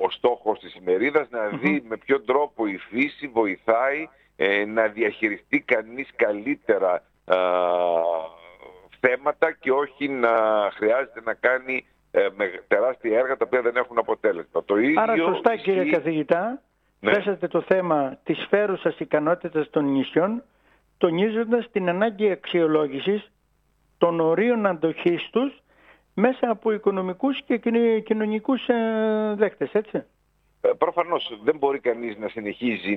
ο στόχος της ημερίδας, να δει με ποιον τρόπο η φύση βοηθάει να διαχειριστεί κανείς καλύτερα θέματα και όχι να χρειάζεται να κάνει τεράστια έργα τα οποία δεν έχουν αποτέλεσμα. Το ίδιο άρα σωστά κύριε καθηγητά, θέσατε το θέμα της φέρουσας ικανότητας των νησιών, τονίζοντας την ανάγκη αξιολόγησης των ορίων αντοχής τους μέσα από οικονομικούς και κοινωνικούς δέκτες, έτσι. Προφανώς δεν μπορεί κανείς να συνεχίζει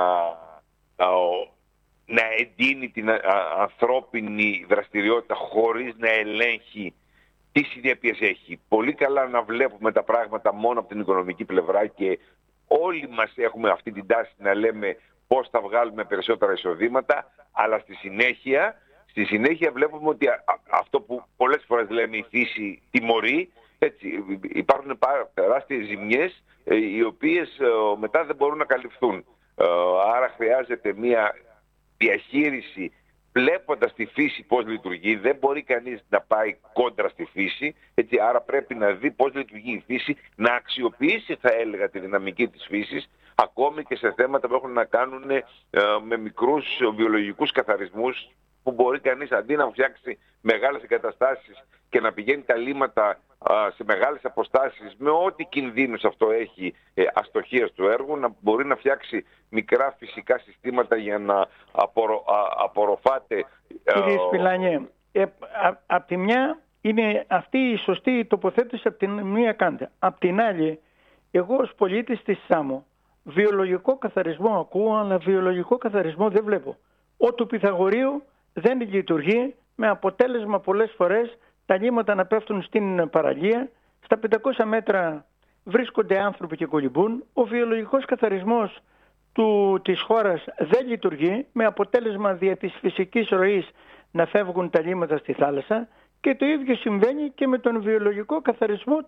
να εντείνει την ανθρώπινη δραστηριότητα χωρίς να ελέγχει τι συνέπειες έχει. Πολύ καλά να βλέπουμε τα πράγματα μόνο από την οικονομική πλευρά και όλοι μας έχουμε αυτή την τάση να λέμε πώς θα βγάλουμε περισσότερα εισοδήματα, αλλά στη συνέχεια βλέπουμε ότι αυτό που πολλές φορές λέμε η φύση τιμωρεί, έτσι, υπάρχουν τεράστιες ζημιές οι οποίες μετά δεν μπορούν να καλυφθούν. Άρα χρειάζεται μια διαχείριση βλέποντας τη φύση πώς λειτουργεί. Δεν μπορεί κανείς να πάει κόντρα στη φύση, έτσι, άρα πρέπει να δει πώς λειτουργεί η φύση, να αξιοποιήσει, θα έλεγα, τη δυναμική της φύσης, ακόμη και σε θέματα που έχουν να κάνουν με μικρούς βιολογικούς καθαρισμούς, που μπορεί κανείς αντί να φτιάξει μεγάλες εγκαταστάσεις και να πηγαίνει τα λίματα σε μεγάλες αποστάσεις με ό,τι κινδύνους αυτό έχει αστοχίας του έργου, να μπορεί να φτιάξει μικρά φυσικά συστήματα για να απορροφάται. Κύριε Σπηλάνιε, απ' τη μια είναι αυτή η σωστή τοποθέτηση, απ' την μία κάντε. Απ' την άλλη, εγώ ως πολίτης της Σάμο, βιολογικό καθαρισμό ακούω, αλλά βιολογικό καθαρισμό δεν βλέπω. Ο του Πυθαγορείου δεν λειτουργεί, με αποτέλεσμα πολλές φορές τα λίμματα να πέφτουν στην παραλία, στα 500 μέτρα βρίσκονται άνθρωποι και κολυμπούν. Ο βιολογικός καθαρισμός της χώρας δεν λειτουργεί, με αποτέλεσμα δια της φυσικής ροής να φεύγουν τα λίμματα στη θάλασσα, και το ίδιο συμβαίνει και με τον βιολογικό καθαρισμό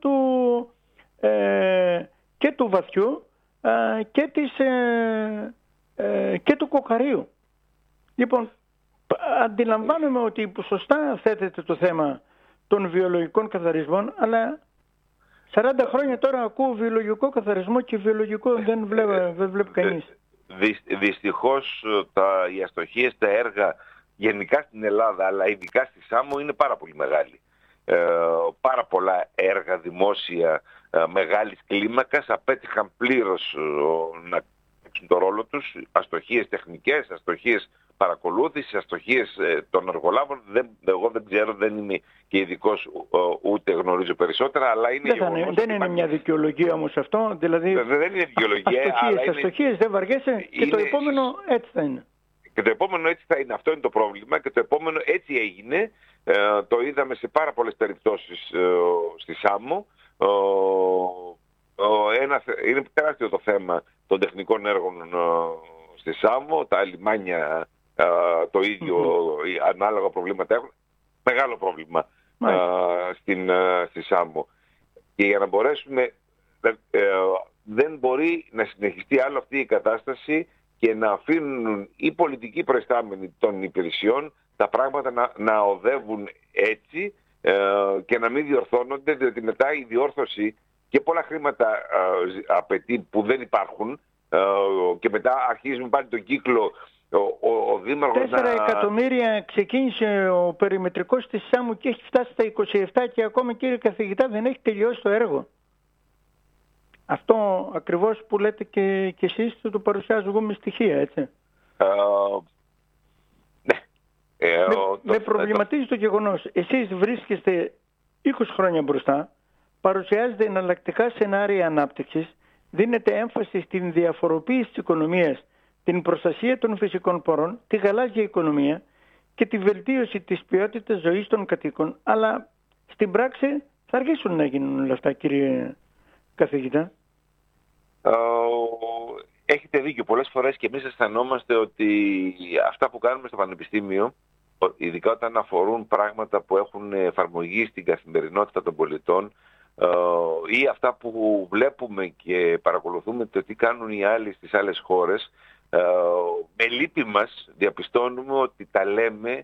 και του βαθιού και του κοκαρίου. Λοιπόν, αντιλαμβάνομαι ότι σωστά θέτεται το θέμα των βιολογικών καθαρισμών, αλλά 40 χρόνια τώρα ακούω βιολογικό καθαρισμό και βιολογικό δεν βλέπει κανείς. Δυστυχώς οι αστοχίες, τα έργα γενικά στην Ελλάδα, αλλά ειδικά στη Σάμο, είναι πάρα πολύ μεγάλη. Πάρα πολλά έργα δημόσια μεγάλης κλίμακας απέτυχαν πλήρως να παίξουν το ρόλο τους. Αστοχίες τεχνικές, αστοχίες παρακολούθησης, αστοχίες των εργολάβων. Εγώ δεν ξέρω, δεν είμαι και ειδικός, ούτε γνωρίζω περισσότερα, αλλά είναι γεγονός. Δεν είναι μια δικαιολογία όμως αυτό. Δηλαδή, δεν είναι δικαιολογία. Αστοχίες δεν βαριέσαι, και το επόμενο έτσι θα είναι. Και το επόμενο έτσι θα είναι. Αυτό είναι το πρόβλημα, και το επόμενο έτσι έγινε. Το είδαμε σε πάρα πολλές περιπτώσεις στη Σάμο. Είναι τεράστιο το θέμα των τεχνικών έργων στη Σάμο. Τα λιμάνια το ίδιο, ανάλογα προβλήματα έχουν. Μεγάλο πρόβλημα στη Σάμο. Και για να μπορέσουμε, δεν μπορεί να συνεχιστεί άλλο αυτή η κατάσταση και να αφήνουν οι πολιτικοί προϊστάμενοι των υπηρεσιών τα πράγματα να οδεύουν έτσι και να μην διορθώνονται, διότι μετά η διόρθωση και πολλά χρήματα απαιτεί που δεν υπάρχουν, και μετά αρχίζουμε πάλι τον κύκλο. Ο Δήμαρχος 4 εκατομμύρια ξεκίνησε ο περιμετρικός της Σάμου και έχει φτάσει στα 27 και ακόμα, κύριε καθηγητά, δεν έχει τελειώσει το έργο. Αυτό ακριβώς που λέτε και εσείς, το παρουσιάζω εγώ με στοιχεία, έτσι. Με προβληματίζει το γεγονός. Εσείς βρίσκεστε 20 χρόνια μπροστά, παρουσιάζετε εναλλακτικά σενάρια ανάπτυξης, δίνετε έμφαση στην διαφοροποίηση της οικονομίας, την προστασία των φυσικών πόρων, τη γαλάζια οικονομία και τη βελτίωση της ποιότητας ζωής των κατοίκων, αλλά στην πράξη θα αργήσουν να γίνουν όλα αυτά, κύριε καθηγητά. Έχετε δίκιο. Πολλές φορές και εμείς αισθανόμαστε ότι αυτά που κάνουμε στο Πανεπιστήμιο, ειδικά όταν αφορούν πράγματα που έχουν εφαρμογή στην καθημερινότητα των πολιτών, ή αυτά που βλέπουμε και παρακολουθούμε το τι κάνουν οι άλλοι στις άλλες χώρες, με λύπη μας διαπιστώνουμε ότι τα λέμε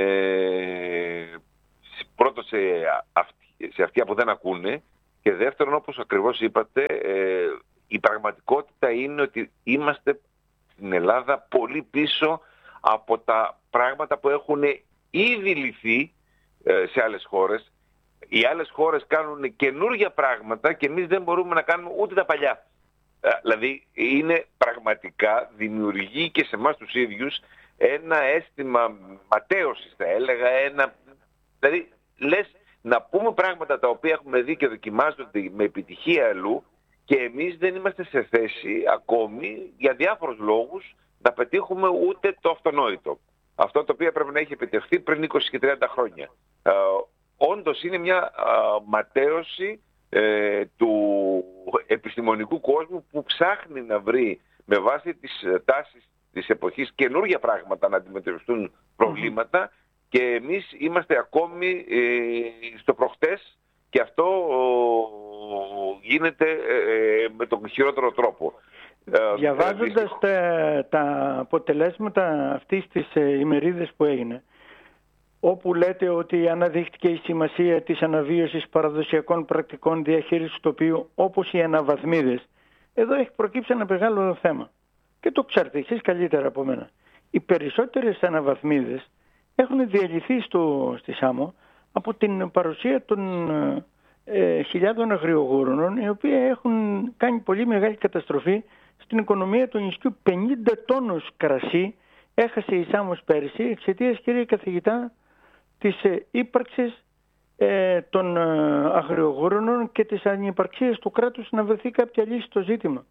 πρώτον σε αυτιά που δεν ακούνε, και δεύτερον, όπως ακριβώς είπατε, η πραγματικότητα είναι ότι είμαστε στην Ελλάδα πολύ πίσω από τα πράγματα που έχουν ήδη λυθεί σε άλλες χώρες. Οι άλλες χώρες κάνουν καινούργια πράγματα και εμείς δεν μπορούμε να κάνουμε ούτε τα παλιά. Δηλαδή είναι πραγματικά, δημιουργεί και σε εμάς τους ίδιους ένα αίσθημα ματέωσης, θα έλεγα, δηλαδή λες να πούμε πράγματα τα οποία έχουμε δει και δοκιμάζονται με επιτυχία αλλού και εμείς δεν είμαστε σε θέση ακόμη για διάφορους λόγους να πετύχουμε ούτε το αυτονόητο. Αυτό το οποίο πρέπει να έχει επιτευχθεί πριν 20 και 30 χρόνια. Όντως είναι μια ματέωση του επιστημονικού κόσμου που ψάχνει να βρει με βάση τις τάσεις της εποχής καινούργια πράγματα να αντιμετωπιστούν προβλήματα και εμείς είμαστε ακόμη στο προχτές και αυτό γίνεται με τον χειρότερο τρόπο. Διαβάζοντας τα αποτελέσματα αυτής της ημερίδας που έγινε, όπου λέτε ότι αναδείχθηκε η σημασία της αναβίωσης παραδοσιακών πρακτικών διαχείρισης του τοπίου όπως οι αναβαθμίδες, εδώ έχει προκύψει ένα μεγάλο θέμα. Και το ξέρετε εσείς καλύτερα από μένα. Οι περισσότερες αναβαθμίδες έχουν διαλυθεί στη Σάμο από την παρουσία των χιλιάδων αγριογούρων, οι οποίοι έχουν κάνει πολύ μεγάλη καταστροφή στην οικονομία του νησιού. 50 τόνους κρασί έχασε η Σάμος πέρυσι εξαιτίας, κύριε καθηγητά, της ύπαρξης των αγριογούρων και της ανυπαρξίας του κράτους να βρεθεί κάποια λύση στο ζήτημα.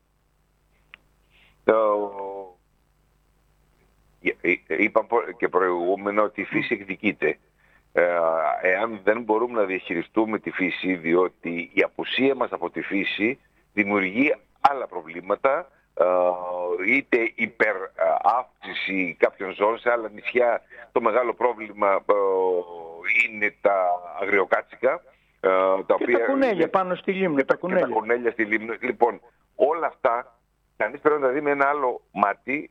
Είπα και προηγούμενα ότι η φύση εκδικείται. Εάν δεν μπορούμε να διαχειριστούμε τη φύση, διότι η απουσία μας από τη φύση δημιουργεί άλλα προβλήματα, είτε υπεράυξηση κάποιων ζώων. Σε άλλα νησιά το μεγάλο πρόβλημα είναι τα αγριοκάτσικα, τα οποία, τα κουνέλια πάνω στη Λίμνο. Τα κουνέλια στη Λίμνο. Λοιπόν, όλα αυτά κανείς πρέπει να τα δει με ένα άλλο μάτι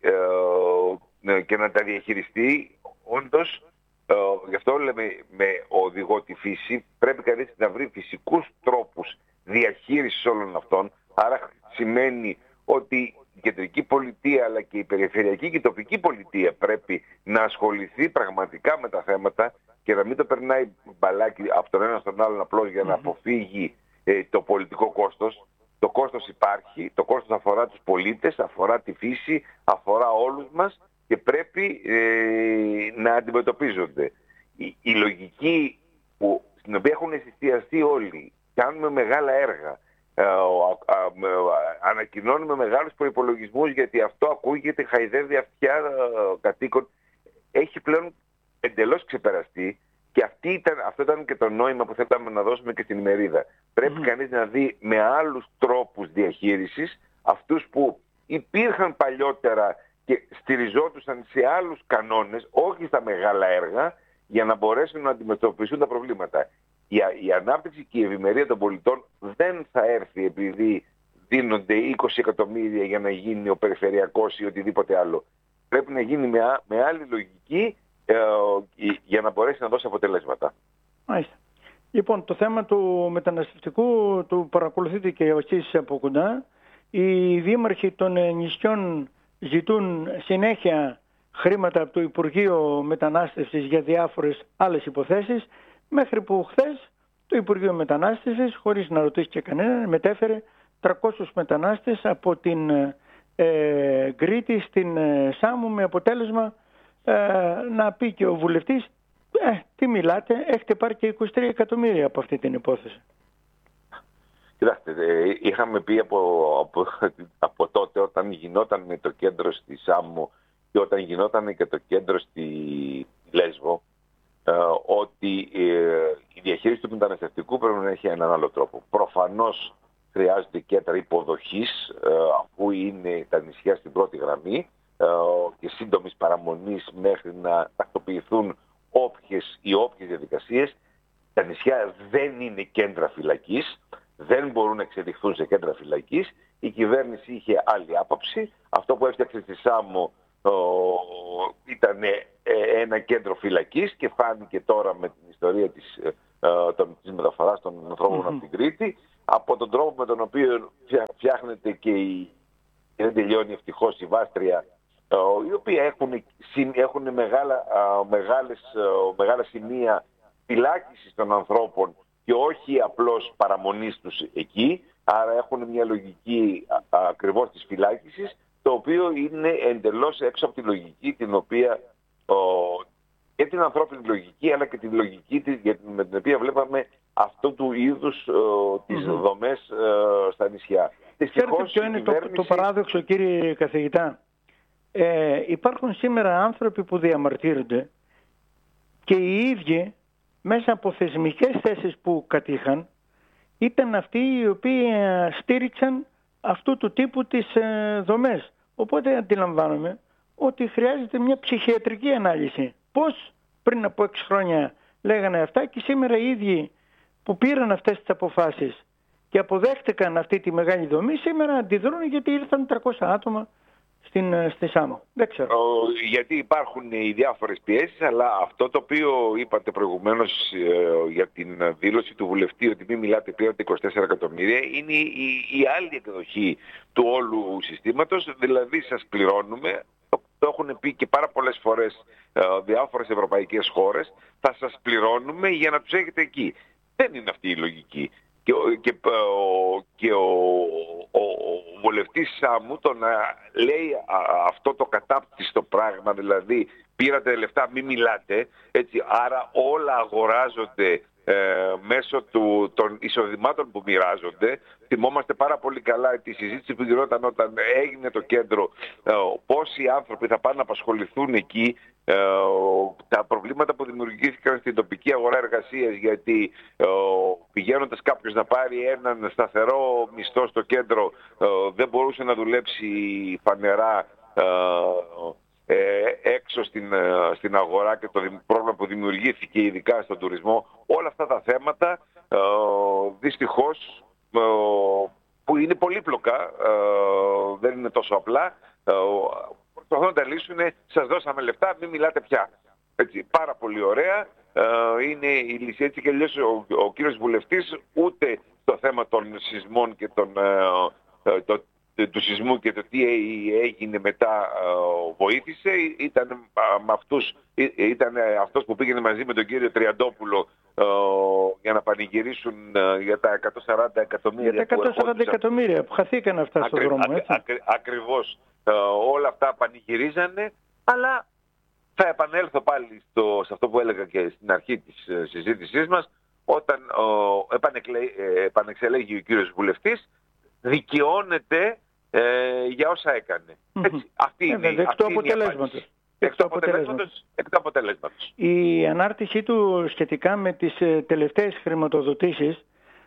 και να τα διαχειριστεί. Όντως, γι' αυτό λέμε με οδηγό τη φύση, πρέπει κανείς να βρει φυσικούς τρόπους διαχείρισης όλων αυτών. Άρα σημαίνει ότι η κεντρική πολιτεία αλλά και η περιφερειακή και η τοπική πολιτεία πρέπει να ασχοληθεί πραγματικά με τα θέματα και να μην το περνάει μπαλάκι από τον ένα στον άλλον απλώς για να αποφύγει το πολιτικό κόστος. Το κόστος υπάρχει, το κόστος αφορά τους πολίτες, αφορά τη φύση, αφορά όλους μας και πρέπει να αντιμετωπίζονται. Η λογική στην οποία έχουν εστιαστεί όλοι, κάνουμε μεγάλα έργα, ανακοινώνουμε μεγάλους προϋπολογισμούς γιατί αυτό ακούγεται, χαϊδεύει αυτιά κατοίκων, έχει πλέον εντελώς ξεπεραστεί και αυτό ήταν και το νόημα που θέλαμε να δώσουμε και στην ημερίδα. Πρέπει κανείς να δει με άλλους τρόπους διαχείρισης, αυτούς που υπήρχαν παλιότερα και στηριζόντουσαν σε άλλους κανόνες, όχι στα μεγάλα έργα, για να μπορέσουν να αντιμετωπιστούν τα προβλήματα. Η ανάπτυξη και η ευημερία των πολιτών δεν θα έρθει επειδή δίνονται 20 εκατομμύρια για να γίνει ο περιφερειακός ή οτιδήποτε άλλο. Πρέπει να γίνει με άλλη λογική για να μπορέσει να δώσει αποτελέσματα. Μάλιστα. Λοιπόν, το θέμα του μεταναστευτικού το παρακολουθείτε και εσείς από κοντά. Οι δήμαρχοι των νησιών ζητούν συνέχεια χρήματα από το Υπουργείο Μετανάστευσης για διάφορες άλλες υποθέσεις, μέχρι που χθες το Υπουργείο Μετανάστευσης, χωρίς να ρωτήσει και κανέναν, μετέφερε 300 μετανάστες από την Κρήτη στην Σάμο, με αποτέλεσμα να πει και ο βουλευτής, τι μιλάτε, έχετε πάρει και 23 εκατομμύρια από αυτή την υπόθεση. Κοιτάξτε, είχαμε πει από τότε, όταν γινόταν το κέντρο στη Σάμο και όταν γινόταν και το κέντρο στη Λέσβο, ότι η διαχείριση του μεταναστευτικού πρέπει να έχει έναν άλλο τρόπο. Προφανώς χρειάζονται κέντρα υποδοχής, αφού είναι τα νησιά στην πρώτη γραμμή και σύντομης παραμονής μέχρι να τακτοποιηθούν όποιες διαδικασίες. Τα νησιά δεν είναι κέντρα φυλακής, δεν μπορούν να εξελιχθούν σε κέντρα φυλακής. Η κυβέρνηση είχε άλλη άποψη. Αυτό που έφτιαξε στη Σάμο ήταν ένα κέντρο φυλακής και φάνηκε τώρα με την ιστορία της μεταφοράς των ανθρώπων από την Κρήτη. από τον τρόπο με τον οποίο φτιάχνεται και δεν τελειώνει ευτυχώς η Βάστρια, οι οποίοι έχουν μεγάλα σημεία φυλάκισης των ανθρώπων και όχι απλώς παραμονής τους εκεί, άρα έχουν μια λογική ακριβώς της φυλάκισης, το οποίο είναι εντελώς έξω από τη λογική την οποία, και την ανθρώπινη λογική, αλλά και τη λογική με την οποία βλέπαμε αυτού του είδους τις δομές στα νησιά. Ξέρετε ποιο είναι το παράδοξο, κύριε καθηγητά? Υπάρχουν σήμερα άνθρωποι που διαμαρτύρονται και οι ίδιοι μέσα από θεσμικές θέσεις που κατήχαν ήταν αυτοί οι οποίοι στήριξαν αυτού του τύπου τις δομές. Οπότε αντιλαμβάνομαι ότι χρειάζεται μια ψυχιατρική ανάλυση. Πώς πριν από 6 χρόνια λέγανε αυτά και σήμερα οι ίδιοι που πήραν αυτές τις αποφάσεις και αποδέχτηκαν αυτή τη μεγάλη δομή, σήμερα αντιδρούν γιατί ήρθαν 300 άτομα στη Σάμο. Δεν ξέρω. Γιατί υπάρχουν οι διάφορες πιέσεις, αλλά αυτό το οποίο είπατε προηγουμένως για την δήλωση του βουλευτή ότι μην μιλάτε πήραν 24 εκατομμύρια, είναι η άλλη εκδοχή του όλου συστήματος. Δηλαδή σας πληρώνουμε, το έχουν πει και πάρα πολλές φορές διάφορες ευρωπαϊκές χώρες, θα σας πληρώνουμε για να τους έχετε εκεί. Δεν είναι αυτή η λογική. Και ο βουλευτής Σάμου το να λέει αυτό το κατάπτυστο πράγμα, δηλαδή πήρατε λεφτά μην μιλάτε, έτσι, άρα όλα αγοράζονται μέσω των εισοδημάτων που μοιράζονται. Θυμόμαστε πάρα πολύ καλά τη συζήτηση που γινόταν όταν έγινε το κέντρο, πόσοι άνθρωποι θα πάνε να απασχοληθούν εκεί, τα προβλήματα που δημιουργήθηκαν στην τοπική αγορά εργασίας, γιατί πηγαίνοντας κάποιος να πάρει έναν σταθερό μισθό στο κέντρο δεν μπορούσε να δουλέψει φανερά έξω στην αγορά, και το πρόβλημα που δημιουργήθηκε ειδικά στον τουρισμό. Όλα αυτά τα θέματα δυστυχώς, που είναι πολύπλοκα, δεν είναι τόσο απλά, προσπαθούν να τα λύσουν. Σας δώσαμε λεφτά, μην μιλάτε πια. Έτσι, πάρα πολύ ωραία είναι η λύση. Έτσι και αλλιώς ο κύριος βουλευτής ούτε το θέμα των σεισμών και του σεισμού και το τι έγινε μετά βοήθησε. Ήταν αυτός που πήγαινε μαζί με τον κύριο Τριαντόπουλο για να πανηγυρίσουν για τα 140 εκατομμύρια. Για τα 140 εκατομμύρια που χαθήκαν αυτά στον δρόμο. Ακριβώς. Όλα αυτά πανηγυρίζανε, αλλά θα επανέλθω πάλι σε αυτό που έλεγα και στην αρχή της συζήτησής μας, όταν επανεξελέγει ο κύριος βουλευτής, δικαιώνεται για όσα έκανε. Έτσι, αυτή είναι η αποτελέσματος. Εκ του αποτελέσματος. Η ανάρτησή του σχετικά με τις τελευταίες χρηματοδοτήσεις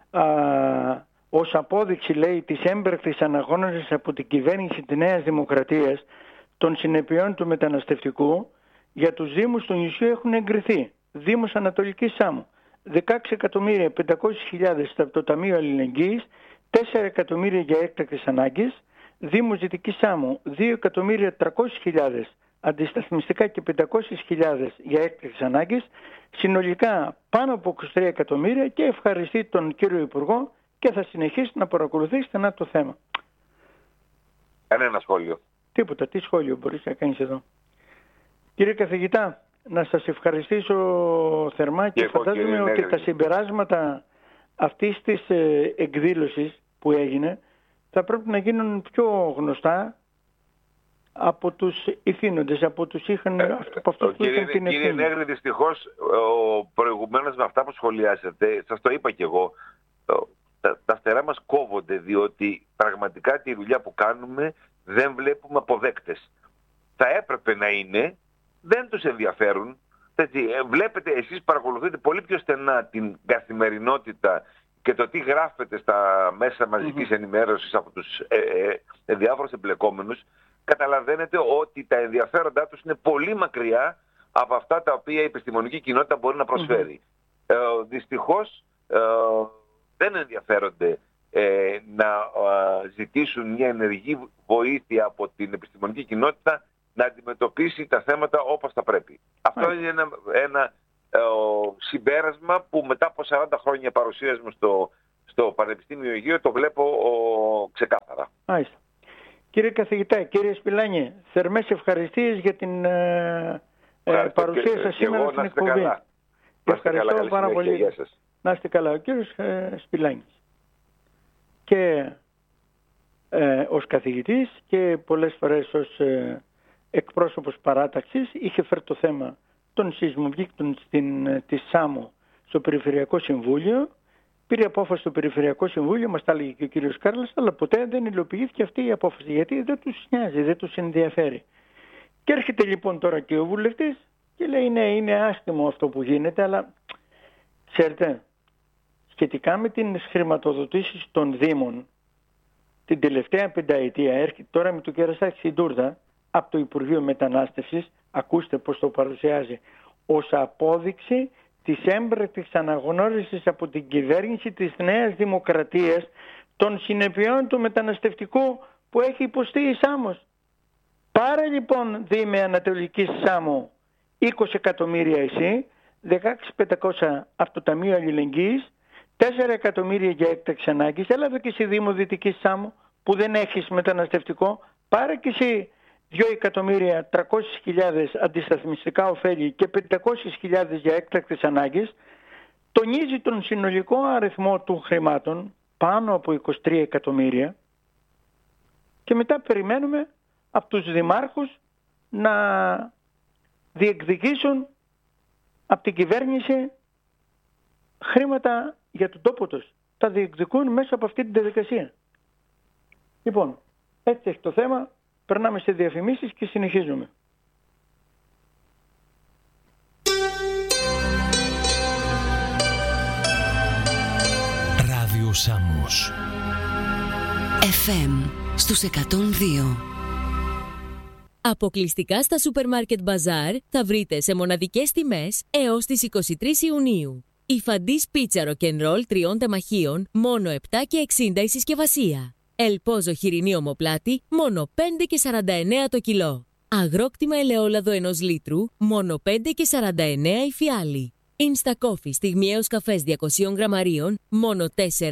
ως απόδειξη, λέει, της έμπρακτης αναγνώρισης από την κυβέρνηση της Νέας Δημοκρατίας των συνεπειών του μεταναστευτικού για τους δήμους του νησιού έχουν εγκριθεί. Δήμος Ανατολικής Σάμου 16.500.000 από το Ταμείο Αλληλεγγύης, 4 εκατομμύρια για έκτακτες ανάγκες. Δήμος Δυτικής Σάμου 2.300.000 αντισταθμιστικά και 500.000 για έκτακτες ανάγκες. Συνολικά πάνω από 23 εκατομμύρια, και ευχαριστεί τον κύριο Υπουργό και θα συνεχίσει να παρακολουθεί στενά το θέμα. Κανένα σχόλιο. Τίποτα. Τι σχόλιο μπορείς να κάνεις εδώ? Κύριε καθηγητά, να σας ευχαριστήσω θερμά και φαντάζομαι ότι τα συμπεράσματα αυτής της εκδήλωσης που έγινε θα πρέπει να γίνουν πιο γνωστά από τους ηθήνοντες, από αυτούς που είχαν την ευθύνη. Κύριε Νέγρη, δυστυχώς προηγουμένως με αυτά που σχολιάσατε, σας το είπα και εγώ, τα φτερά μας κόβονται, διότι πραγματικά τη δουλειά που κάνουμε δεν βλέπουμε αποδέκτες. Θα έπρεπε να είναι, δεν τους ενδιαφέρουν. Έτσι, βλέπετε, εσείς παρακολουθείτε πολύ πιο στενά την καθημερινότητα και το τι γράφεται στα μέσα μαζικής ενημέρωσης από τους διάφορους εμπλεκόμενους. Καταλαβαίνετε ότι τα ενδιαφέροντά τους είναι πολύ μακριά από αυτά τα οποία η επιστημονική κοινότητα μπορεί να προσφέρει. Δυστυχώς δεν ενδιαφέρονται να ζητήσουν μια ενεργή βοήθεια από την επιστημονική κοινότητα να αντιμετωπίσει τα θέματα όπως θα πρέπει. Αυτό είναι ένα συμπέρασμα που μετά από 40 χρόνια παρουσίας μου στο Πανεπιστήμιο Αιγαίου το βλέπω ξεκάθαρα. Μάλιστα. Κύριε καθηγητά, κύριε Σπηλάνη, θερμές ευχαριστίες για την παρουσία σας σήμερα στην εκπομπή. Ευχαριστώ πάρα πολύ. Να είστε καλά. Ο κύριος Σπηλάνης. Και ως καθηγητής και πολλές φορές ως εκπρόσωπος παράταξης είχε φέρει το θέμα των σεισμοβίκων της ΣΑΜΟ στο Περιφερειακό Συμβούλιο. Πήρε απόφαση στο Περιφερειακό Συμβούλιο, μας τα έλεγε και ο κύριος Κάρλας, αλλά ποτέ δεν υλοποιήθηκε αυτή η απόφαση, γιατί δεν τους νοιάζει, δεν τους ενδιαφέρει. Και έρχεται λοιπόν τώρα και ο βουλευτής και λέει ναι, είναι άσχημο αυτό που γίνεται, αλλά ξέρετε, σχετικά με τις χρηματοδοτήσεις των Δήμων, την τελευταία πενταετία έρχεται τώρα με το Κερασάκι στην Τούρδα από το Υπουργείο Μετανάστευσης, ακούστε πώς το παρουσιάζει, ως απόδειξη της έμπρακτης αναγνώρισης από την κυβέρνηση της Νέας Δημοκρατίας των συνεπειών του μεταναστευτικού που έχει υποστεί η Σάμος. Πάρε λοιπόν Δήμε Ανατολικής Σάμου 20 εκατομμύρια εσύ, 16.500 από το Ταμείο Αλληλεγγύης, 4 εκατομμύρια για έκταξη ανάγκης, έλαβε και εσύ Δήμο Δυτικής Σάμου που δεν έχεις μεταναστευτικό, πάρε και εσύ 2.300.000 αντισταθμιστικά ωφέλη και 500.000 για έκτακτες ανάγκες, τονίζει τον συνολικό αριθμό των χρημάτων πάνω από 23 εκατομμύρια και μετά περιμένουμε από τους δημάρχους να διεκδικήσουν από την κυβέρνηση χρήματα για τον τόπο τους. Τα διεκδικούν μέσα από αυτή τη διαδικασία. Λοιπόν, έτσι έχει το θέμα. Περνάμε σε διαφημίσεις και συνεχίζουμε. Ράδιο Σάμος FM στους 102. Αποκλειστικά στα Σούπερ Μάρκετ Μπαζάρ θα βρείτε σε μοναδικές τιμές έως τις 23 Ιουνίου. Η Φαντής πίτσα ροκενρόλ 3 τεμαχίων, μόνο 7,60 η συσκευασία. Ελπόζο χοιρινή ομοπλάτη, μόνο 5,49 το κιλό. Αγρόκτημα ελαιόλαδο 1 λίτρου, μόνο 5,49 η φιάλη. Insta Coffee στιγμιαίος καφές 200 γραμμαρίων, μόνο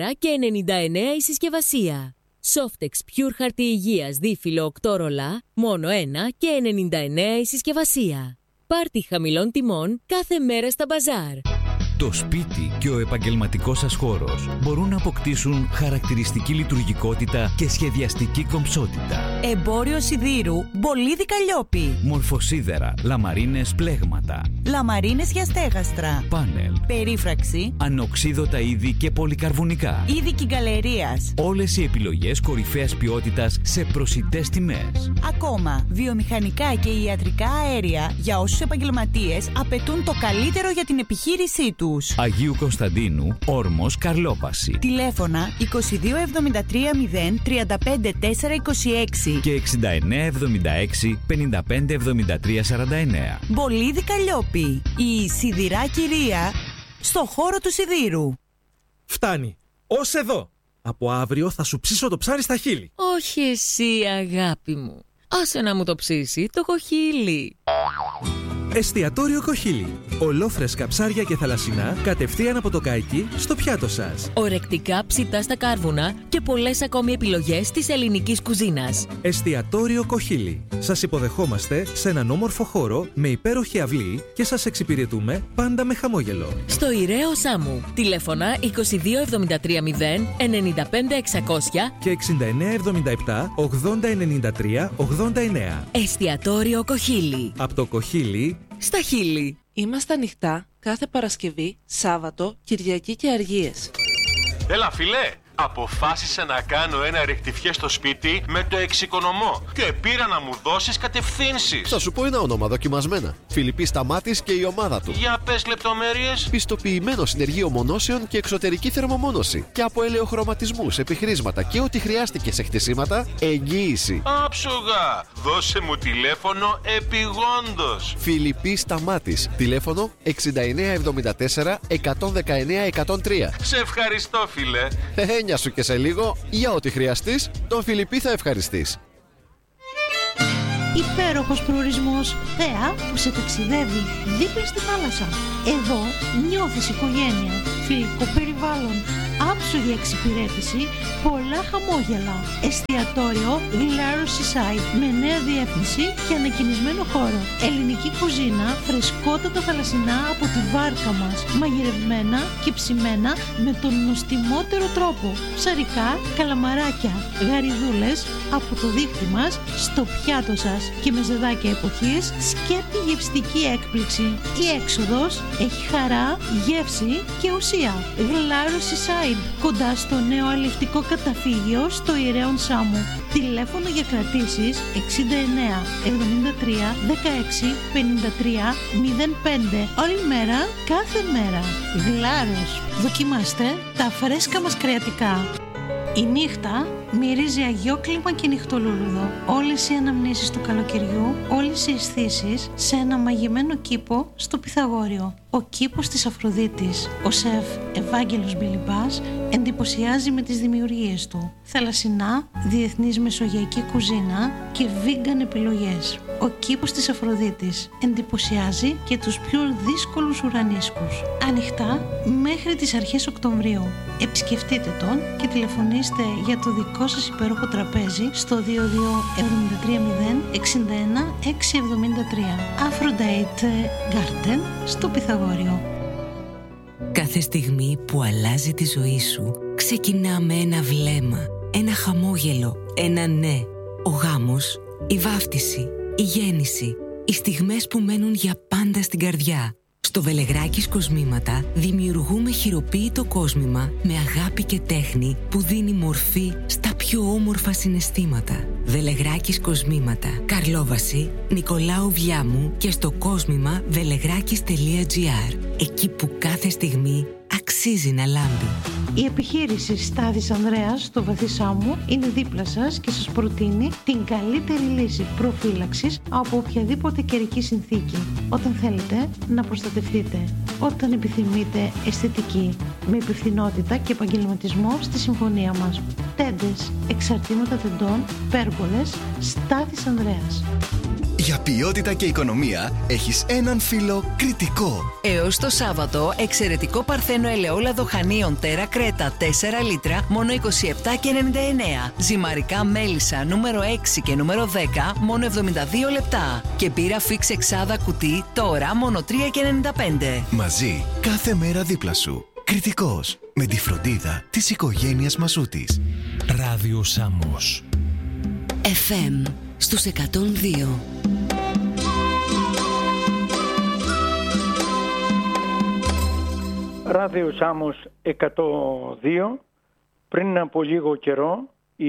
4,99 η συσκευασία. Softex Pure χαρτί υγείας δίφυλλο 8 ρολά, μόνο 1,99 η συσκευασία. Πάρτι χαμηλών τιμών κάθε μέρα στα μπαζάρ. Το σπίτι και ο επαγγελματικός σας χώρος μπορούν να αποκτήσουν χαρακτηριστική λειτουργικότητα και σχεδιαστική κομψότητα. Εμπόριο σιδήρου Μπολίδι Καλλιόπη. Μορφοσίδερα, λαμαρίνες πλέγματα, Λαμαρίνες για στέγαστρα. πάνελ, Περίφραξη. ανοξίδωτα είδη και πολυκαρβουνικά. Είδη κυγκαλερίας. Όλες οι επιλογές κορυφαίας ποιότητας σε προσιτές τιμές. Ακόμα, βιομηχανικά και ιατρικά αέρια για όσους επαγγελματίες απαιτούν το καλύτερο για την επιχείρησή τους. Αγίου Κωνσταντίνου, Όρμος, Καρλόπαση. Τηλέφωνα 2273 0 35 426 Και 6976 55 73 49. Μπολίδι Καλλιόπη. Η σιδηρά κυρία στο χώρο του σιδήρου. Φτάνει. Ως εδώ. Από αύριο θα σου ψήσω το ψάρι στα χείλη. Όχι εσύ αγάπη μου. Άσε να μου το ψήσει το κοχύλι. Εστιατόριο Κοχύλι. Ολόφρεσκα ψάρια και θαλασσινά κατευθείαν από το καϊκί στο πιάτο σας. Ορεκτικά ψητά στα κάρβουνα και πολλές ακόμη επιλογές της ελληνικής κουζίνας. Εστιατόριο Κοχύλι. Σας υποδεχόμαστε σε έναν όμορφο χώρο με υπέροχη αυλή και σας εξυπηρετούμε πάντα με χαμόγελο. Στο Ιραίο Σάμου. Τηλέφωνα 2273 0 95 600 Και 6977 80 93 89. Εστιατόριο Κοχύλι. Από το Κοχύλι Στα χείλη. Είμαστε ανοιχτά κάθε Παρασκευή, Σάββατο, Κυριακή και Αργίες. Έλα φίλε, αποφάσισα να κάνω ένα ρεκτιφιέ στο σπίτι με το εξοικονομώ και πήρα να μου δώσεις κατευθύνσεις. Θα σου πω ένα όνομα δοκιμασμένα. Φιλιππής Σταμάτης και η ομάδα του. Για πες λεπτομέρειες. Πιστοποιημένο συνεργείο μονώσεων και εξωτερική θερμομόνωση. Και από ελαιοχρωματισμούς, επιχρήσματα και ό,τι χρειάστηκε σε χτισήματα, εγγύηση. Άψογα, δώσε μου τηλέφωνο επιγόντως. Φιλιππής Σταμάτης. Τηλέφωνο 6974 119 103. Σε ευχαριστώ φίλε. Έννοια σου και σε λίγο, για ό,τι χρειαστείς, τον Φιλιππή θα ευχαριστείς. Υπέροχος προορισμός, θέα που σε ταξιδεύει δίπλα στη θάλασσα. Εδώ νιώθεις οικογένεια. φιλικό περιβάλλον, άψογη εξυπηρέτηση, πολλά χαμόγελα. Εστιατόριο Glaro Seaside με νέα διεύθυνση και ανακοινισμένο χώρο. Ελληνική κουζίνα, φρεσκότατα θαλασσινά από τη βάρκα μας, μαγειρευμένα και ψημένα με τον νοστιμότερο τρόπο. Ψαρικά, καλαμαράκια, γαριδούλες από το δίχτυ μας στο πιάτο σας και με ζεδάκια εποχής, σκέπτη γευστική έκπληξη. Η έξοδος έχει χαρά, γεύση και ουσία. Glaro Seaside, κοντά στο νέο αλλιευτικό καταφύγιο στο Ιερέον Σάμου. Τηλέφωνο για κρατήσεις 69 73 16 53 05. Όλη μέρα, κάθε μέρα. Γλάρος. Δοκιμάστε τα φρέσκα μας κρεατικά. Η νύχτα μυρίζει αγιόκλιμα και νυχτολούλουδο. Όλες οι αναμνήσεις του καλοκαιριού, όλες οι αισθήσεις σε ένα μαγεμένο κήπο στο Πυθαγόριο. Ο κήπος της Αφροδίτης. Ο σεφ Ευάγγελος Μπιλιμπάς εντυπωσιάζει με τις δημιουργίες του. Θαλασσινά, διεθνής μεσογειακή κουζίνα και vegan επιλογές. Ο κήπος της Αφροδίτης εντυπωσιάζει και τους πιο δύσκολους ουρανίσκους. Ανοιχτά μέχρι τις αρχές Οκτωβρίου. Επισκεφτείτε τον και τηλεφωνήστε για το δικό σας υπέροχο τραπέζι στο 22 73 0 61 673. Aphrodite Garden στο Πυθαγόριο. Κάθε στιγμή που αλλάζει τη ζωή σου ξεκινά με ένα βλέμμα, ένα χαμόγελο, ένα ναι. Ο γάμος, η βάφτιση, η γέννηση, οι στιγμές που μένουν για πάντα στην καρδιά. Στο Βελεγράκης Κοσμήματα δημιουργούμε χειροποίητο κόσμημα με αγάπη και τέχνη που δίνει μορφή στα πιο όμορφα συναισθήματα. Βελεγράκης Κοσμήματα, Καρλόβαση, Νικολάου Βιάμου και στο κόσμημα velεγράκης.gr. Εκεί που κάθε στιγμή αξίζει να λάμπει. Η επιχείρηση Στάδης Ανδρέας στο Βαθύ Σάμου είναι δίπλα σας και σας προτείνει την καλύτερη λύση προφύλαξης από οποιαδήποτε καιρική συνθήκη. Όταν θέλετε να προστατευτείτε, όταν επιθυμείτε αισθητική, με υπευθυνότητα και επαγγελματισμό στη συμφωνία μας. Τέντες, εξαρτήματα τεντών, πέρμπολες, Στάδης Ανδρέας. Για ποιότητα και οικονομία έχεις έναν φίλο Κρητικό. Έως το Σάββατο, εξαιρετικό παρθένο ελαιόλαδο χανίων Τέρα Κρέτα 4 λίτρα, μόνο 27,99. Ζυμαρικά μέλισσα νούμερο 6 και νούμερο 10, μόνο 72 λεπτά. Και μπύρα φίξ εξάδα κουτί, τώρα μόνο 3,95. Μαζί, κάθε μέρα δίπλα σου. Κρητικός, με τη φροντίδα της οικογένειας Μασούτης. Ράδιο Σάμος. FM στους 102. Ράδιο Σάμος 102. Πριν από λίγο καιρό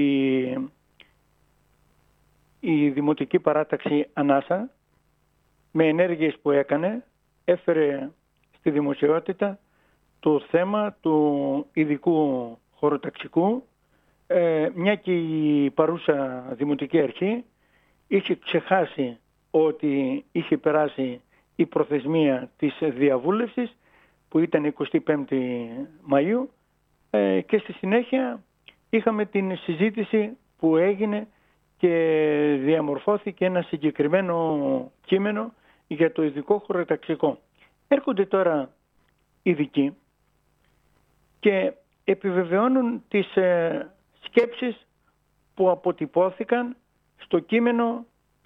η Δημοτική Παράταξη Ανάσα, με ενέργειες που έκανε, έφερε στη δημοσιότητα το θέμα του ειδικού χωροταξικού, μια και η παρούσα Δημοτική Αρχή είχε ξεχάσει ότι είχε περάσει η προθεσμία της διαβούλευσης που ήταν 25η Μαΐου, και στη συνέχεια είχαμε την συζήτηση που έγινε και διαμορφώθηκε ένα συγκεκριμένο κείμενο για το ειδικό χωροταξικό. Έρχονται τώρα ειδικοί και επιβεβαιώνουν τις σκέψεις που αποτυπώθηκαν στο κείμενο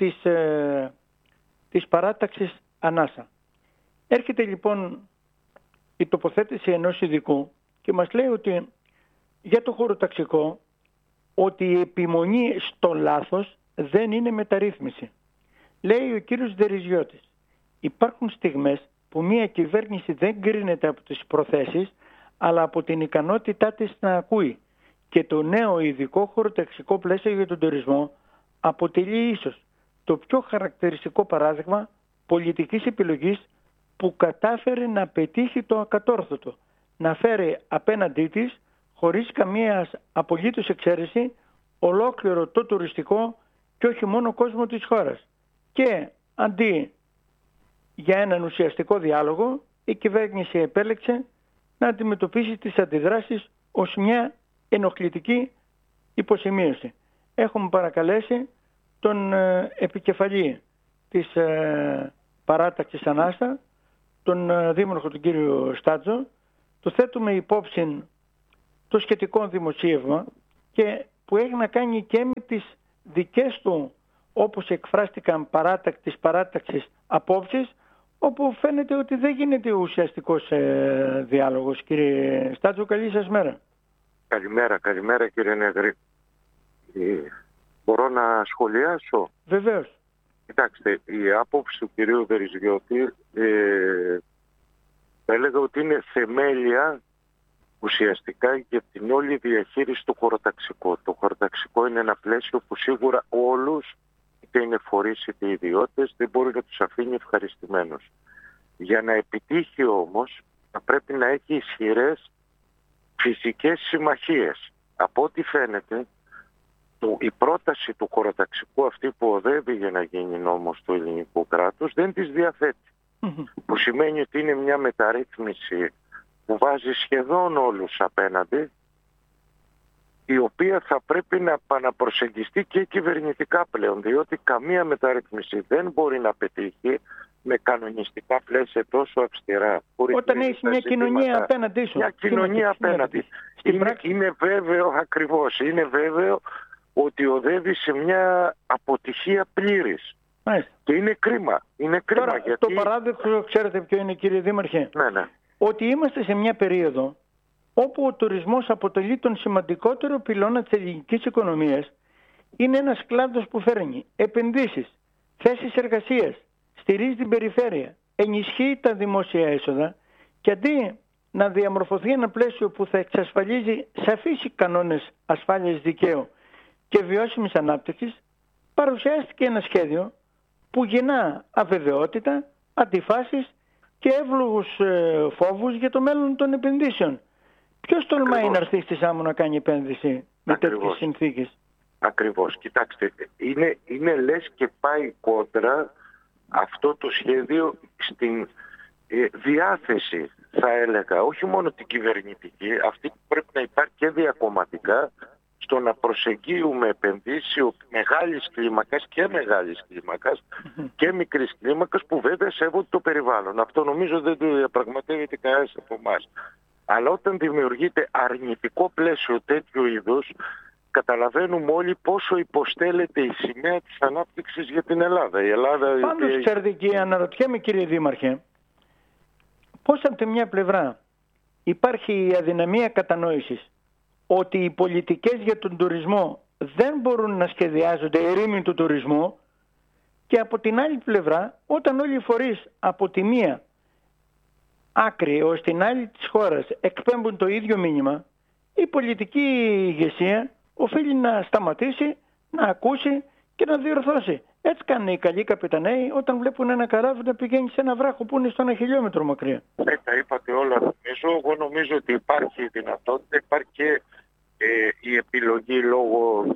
της παράταξης Ανάσα. Έρχεται λοιπόν η τοποθέτηση ενός ειδικού και μας λέει ότι για το χωροταξικό ότι η επιμονή στο λάθος δεν είναι μεταρρύθμιση. Λέει ο κύριος Δεριζιώτης, υπάρχουν στιγμές που μια κυβέρνηση δεν κρίνεται από τις προθέσεις αλλά από την ικανότητά της να ακούει, και το νέο ειδικό χωροταξικό πλαίσιο για τον τουρισμό αποτελεί ίσως το πιο χαρακτηριστικό παράδειγμα πολιτικής επιλογής που κατάφερε να πετύχει το ακατόρθωτο, να φέρει απέναντί της, χωρίς καμία απολύτως εξαίρεση, ολόκληρο το τουριστικό και όχι μόνο κόσμο της χώρας. Και αντί για έναν ουσιαστικό διάλογο, η κυβέρνηση επέλεξε να αντιμετωπίσει τις αντιδράσεις ως μια ενοχλητική υποσημείωση. Έχουμε παρακαλέσει τον επικεφαλή της παράταξης Ανάσα, τον δήμαρχο τον κύριο Στάτζο, του θέτουμε υπόψη το σχετικό δημοσίευμα και που έχει να κάνει και με τις δικές του, όπως εκφράστηκαν της παράταξης απόψεις, όπου φαίνεται ότι δεν γίνεται ουσιαστικός διάλογος. Κύριε Στάτσο, καλή σας μέρα. Καλημέρα κύριε Νέγρη. Μπορώ να σχολιάσω? Βεβαίως. Κοιτάξτε, η άποψη του κυρίου Βεριζιώτη έλεγα ότι είναι θεμέλια ουσιαστικά για την όλη διαχείριση του χωροταξικού. Το χωροταξικό είναι ένα πλαίσιο που σίγουρα όλους, είτε είναι φορείς είτε ιδιώτες, δεν μπορεί να τους αφήνει ευχαριστημένους. Για να επιτύχει όμως θα πρέπει να έχει ισχυρές φυσικές συμμαχίες. Από ό,τι φαίνεται, η πρόταση του χωροταξικού αυτή που οδεύει για να γίνει νόμος του ελληνικού κράτους δεν τις διαθέτει. Που σημαίνει ότι είναι μια μεταρρύθμιση που βάζει σχεδόν όλους απέναντι, η οποία θα πρέπει να επαναπροσεγγιστεί και κυβερνητικά πλέον, διότι καμία μεταρρύθμιση δεν μπορεί να πετύχει με κανονιστικά πλαίσια τόσο αυστηρά. Όταν έχει μια κοινωνία απέναντι σου. Μια κοινωνία απέναντι. Είναι βέβαιο, ακριβώς, είναι βέβαιο ότι οδεύει σε μια αποτυχία πλήρης. Και είναι κρίμα. Τώρα, γιατί... το παράδειγμα, ξέρετε ποιο είναι, κύριε Δήμαρχε? Ναι. Ότι είμαστε σε μια περίοδο όπου ο τουρισμός αποτελεί τον σημαντικότερο πυλώνα της ελληνικής οικονομίας. Είναι ένας κλάδος που φέρνει επενδύσεις, θέσεις εργασίας, στηρίζει την περιφέρεια, ενισχύει τα δημόσια έσοδα και αντί να διαμορφωθεί ένα πλαίσιο που θα εξασφαλίζει σαφείς κανόνες ασφάλειας δικαίου και βιώσιμης ανάπτυξης, παρουσιάστηκε ένα σχέδιο που γεννά αβεβαιότητα, αντιφάσεις και εύλογους φόβους για το μέλλον των επενδύσεων. Ποιος τολμάει να έρθει στη Σάμο να κάνει επένδυση με τέτοιες συνθήκες? Ακριβώς. Κοιτάξτε, είναι λες και πάει κόντρα αυτό το σχέδιο στην διάθεση, θα έλεγα, όχι μόνο την κυβερνητική, αυτή που πρέπει να υπάρχει και διακομματικά, στο να προσεγγίουμε επενδύσεις μεγάλης κλίμακας και μεγάλης κλίμακας και μικρής κλίμακας που βέβαια σέβονται το περιβάλλον. Αυτό νομίζω δεν το διαπραγματεύεται κανένας από εμάς. Αλλά όταν δημιουργείται αρνητικό πλαίσιο τέτοιου είδους, καταλαβαίνουμε όλοι πόσο υποστέλλεται η σημαία της ανάπτυξης για την Ελλάδα. Πάντως, ξέρετε, και αναρωτιέμαι, κύριε Δήμαρχε, πώς από τη μια πλευρά υπάρχει η αδυναμία κατανόησης ότι οι πολιτικές για τον τουρισμό δεν μπορούν να σχεδιάζονται ερήμην του τουρισμού, και από την άλλη πλευρά, όταν όλοι οι φορείς από τη μία άκρη ως την άλλη της χώρας εκπέμπουν το ίδιο μήνυμα, η πολιτική ηγεσία οφείλει να σταματήσει, να ακούσει και να διορθώσει. Έτσι κάνουν οι καλοί καπεταναίοι όταν βλέπουν ένα καράβι να πηγαίνει σε ένα βράχο που είναι στο 1 χιλιόμετρο μακριά. Τα είπατε όλα, νομίζω. Εγώ νομίζω ότι υπάρχει η δυνατότητα, υπάρχει και η επιλογή λόγω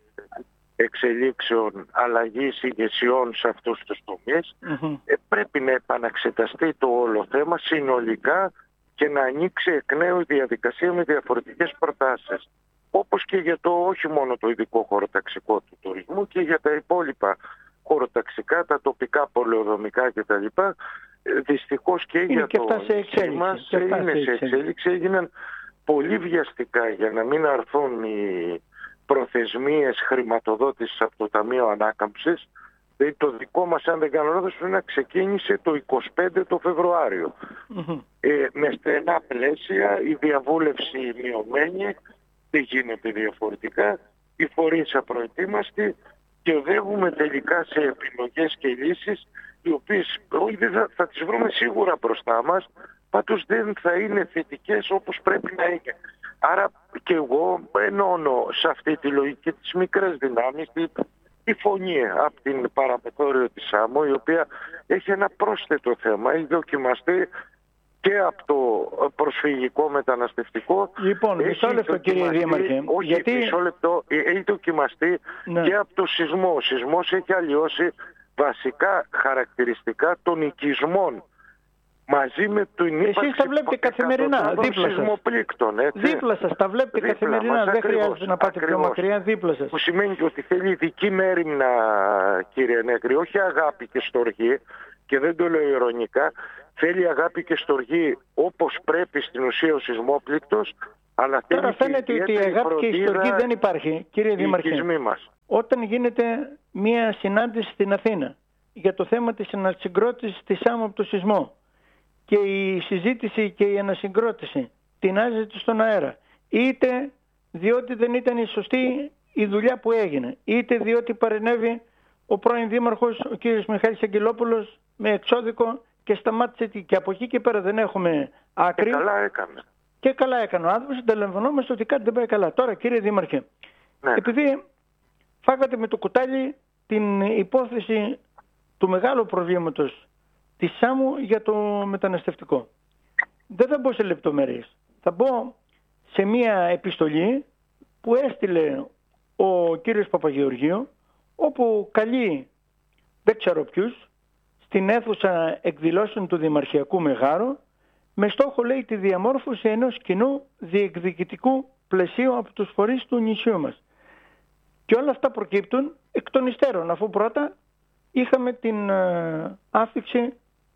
εξελίξεων αλλαγής ηγεσιών σε αυτούς τους τομείς. Πρέπει να επαναξεταστεί το όλο θέμα συνολικά και να ανοίξει εκ νέου η διαδικασία με διαφορετικές προτάσεις. Όπως και για το όχι μόνο το ειδικό χωροταξικό του τουρισμού και για τα υπόλοιπα χωροταξικά, τα τοπικά πολεοδομικά κτλ. Δυστυχώς και είναι για και το νησί μας είναι σε εξέλιξη. Έγιναν πολύ βιαστικά για να μην αρθούν οι προθεσμίες χρηματοδότησης από το Ταμείο Ανάκαμψης. Δηλαδή το δικό μας, αν δεν κάνω λάθος, πρέπει να ξεκίνησε το 25 το Φεβρουάριο. Με στενά πλαίσια, η διαβούλευση μειωμένη, δεν γίνεται διαφορετικά, οι φορείς απροετοίμαστοι, και οδεύουμε τελικά σε επιλογές και λύσεις οι οποίες όχι θα τις βρούμε σίγουρα μπροστά μας, πάντως δεν θα είναι θετικές όπως πρέπει να είναι. Άρα και εγώ ενώνω σε αυτή τη λογική τις μικρές δυνάμεις, τη φωνή από την παραμεθόριο της Σάμο, η οποία έχει ένα πρόσθετο θέμα, έχει δοκιμαστεί και από το προσφυγικό μεταναστευτικό. Λοιπόν, μισό λεπτό, κύριε Δήμαρχε. Όχι, μισό λεπτό. Έχει δοκιμαστεί και από το σεισμό. Ο σεισμός έχει αλλοιώσει βασικά χαρακτηριστικά των οικισμών. Μαζί με την ύπαρξη. Εσείς τα βλέπετε καθημερινά, δίπλα σας. Δίπλα σας, τα βλέπετε καθημερινά. Δεν χρειάζεται να πάτε πιο μακριά, δίπλα σας. Που σημαίνει ότι θέλει ειδική μέριμνα, κύριε Νέγρη, όχι αγάπη και στοργή, και δεν το λέω ειρωνικά, θέλει αγάπη και στοργή όπως πρέπει στην ουσία ο σεισμόπληκτος, αλλά τώρα φαίνεται ότι η αγάπη και η στοργή δεν υπάρχει, κύριε Δήμαρχε. Όταν γίνεται μία συνάντηση στην Αθήνα για το θέμα της ανασυγκρότησης της άμμου από το σεισμό και η συζήτηση και η ανασυγκρότηση τεινάζεται στον αέρα, είτε διότι δεν ήταν η σωστή η δουλειά που έγινε, είτε διότι παρενέβη ο πρώην Δήμαρχος, ο κύριος Μιχάλης Αγγελόπουλος, με εξώδικο και σταμάτησε, και από εκεί και πέρα δεν έχουμε άκρη. Και καλά έκανε. Και καλά έκανε ο άνθρωπος, αντιλαμβανόμαστε ότι κάτι δεν πάει καλά. Τώρα, κύριε Δήμαρχε, επειδή φάγατε με το κουτάλι την υπόθεση του μεγάλου προβλήματος της άμμου για το μεταναστευτικό, δεν θα μπω σε λεπτομέρειες. Θα μπω σε μία επιστολή που έστειλε ο κύριος Παπαγεωργίου, όπου καλεί δεν ξέρω ποιους στην αίθουσα εκδηλώσεων του Δημαρχιακού Μεγάρου, με στόχο, λέει, τη διαμόρφωση ενός κοινού διεκδικητικού πλαισίου από τους φορείς του νησιού μας. Και όλα αυτά προκύπτουν εκ των υστέρων, αφού πρώτα είχαμε την άφηξη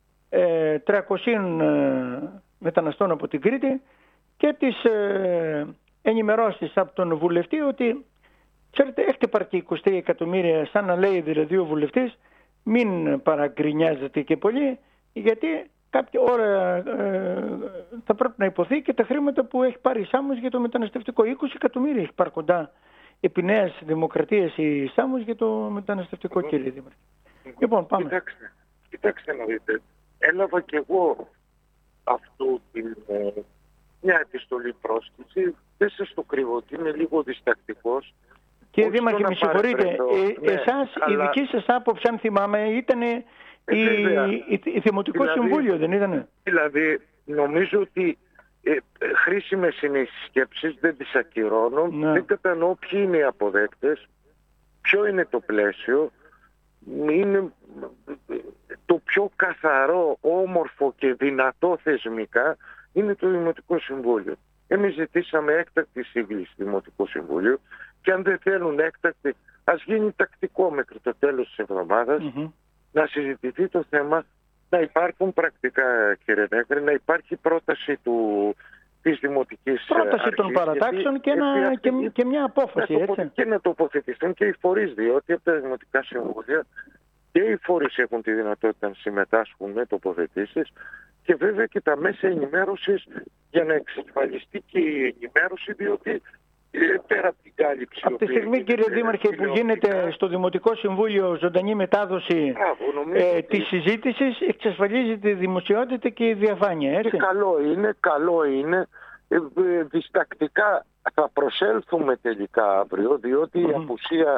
300 μεταναστών από την Κρήτη και τις ενημερώσεις από τον βουλευτή ότι, ξέρετε, έχετε πάρει 20 εκατομμύρια, σαν να λέει δηλαδή ο βουλευτής, μην παραγκρινιάζετε και πολύ, γιατί κάποια ώρα θα πρέπει να υποθεί και τα χρήματα που έχει πάρει η Σάμος για το μεταναστευτικό. 20 εκατομμύρια έχει πάρει κοντά επί Νέας Δημοκρατίας η Σάμος για το μεταναστευτικό, κύριε Δήμαρχε. Λοιπόν, πάμε. Κοιτάξτε να δείτε. Έλαβα κι εγώ αυτού μια επιστολή πρόσκληση. Δεν σας το κρύβω ότι είμαι λίγο διστακτικός. Κύριε Δήμαρχε, με συγχωρείτε, εσάς, η δική σας άποψη, αν θυμάμαι, ήταν η Δημοτικό Συμβούλιο, δεν ήτανε? Δηλαδή, νομίζω ότι χρήσιμες είναι οι σκέψεις, δεν τις ακυρώνω, δεν κατανοώ ποιοι είναι οι αποδέκτες, ποιο είναι το πλαίσιο, είναι το πιο καθαρό, όμορφο και δυνατό θεσμικά είναι το Δημοτικό Συμβούλιο. Εμείς ζητήσαμε έκτακτη σύγκληση του Δημοτικού Συμβουλίου και αν δεν θέλουν έκτακτη, ας γίνει τακτικό μέχρι το τέλος της εβδομάδας, να συζητηθεί το θέμα, να υπάρχουν πρακτικά, κύριε Νέγκρη, να υπάρχει πρόταση της Δημοτικής πρόταση Αρχής, των παρατάξεων και μια απόφαση, έτσι. Και να τοποθετηθούν και οι φορείς, διότι από τα Δημοτικά Συμβούλια και οι φορείς έχουν τη δυνατότητα να συμμετάσχουν με τοποθετήσεις και βέβαια και τα μέσα ενημέρωσης για να εξασφαλιστεί και η ενημέρωση, διότι πέρα από την κάλυψη. Από τη στιγμή, κύριε Δήμαρχε, που γίνεται στο Δημοτικό Συμβούλιο ζωντανή μετάδοση της συζήτησης, εξασφαλίζεται η δημοσιότητα και η διαφάνεια, έτσι. Και καλό είναι. Διστακτικά θα προσέλθουμε τελικά αύριο, διότι η απουσία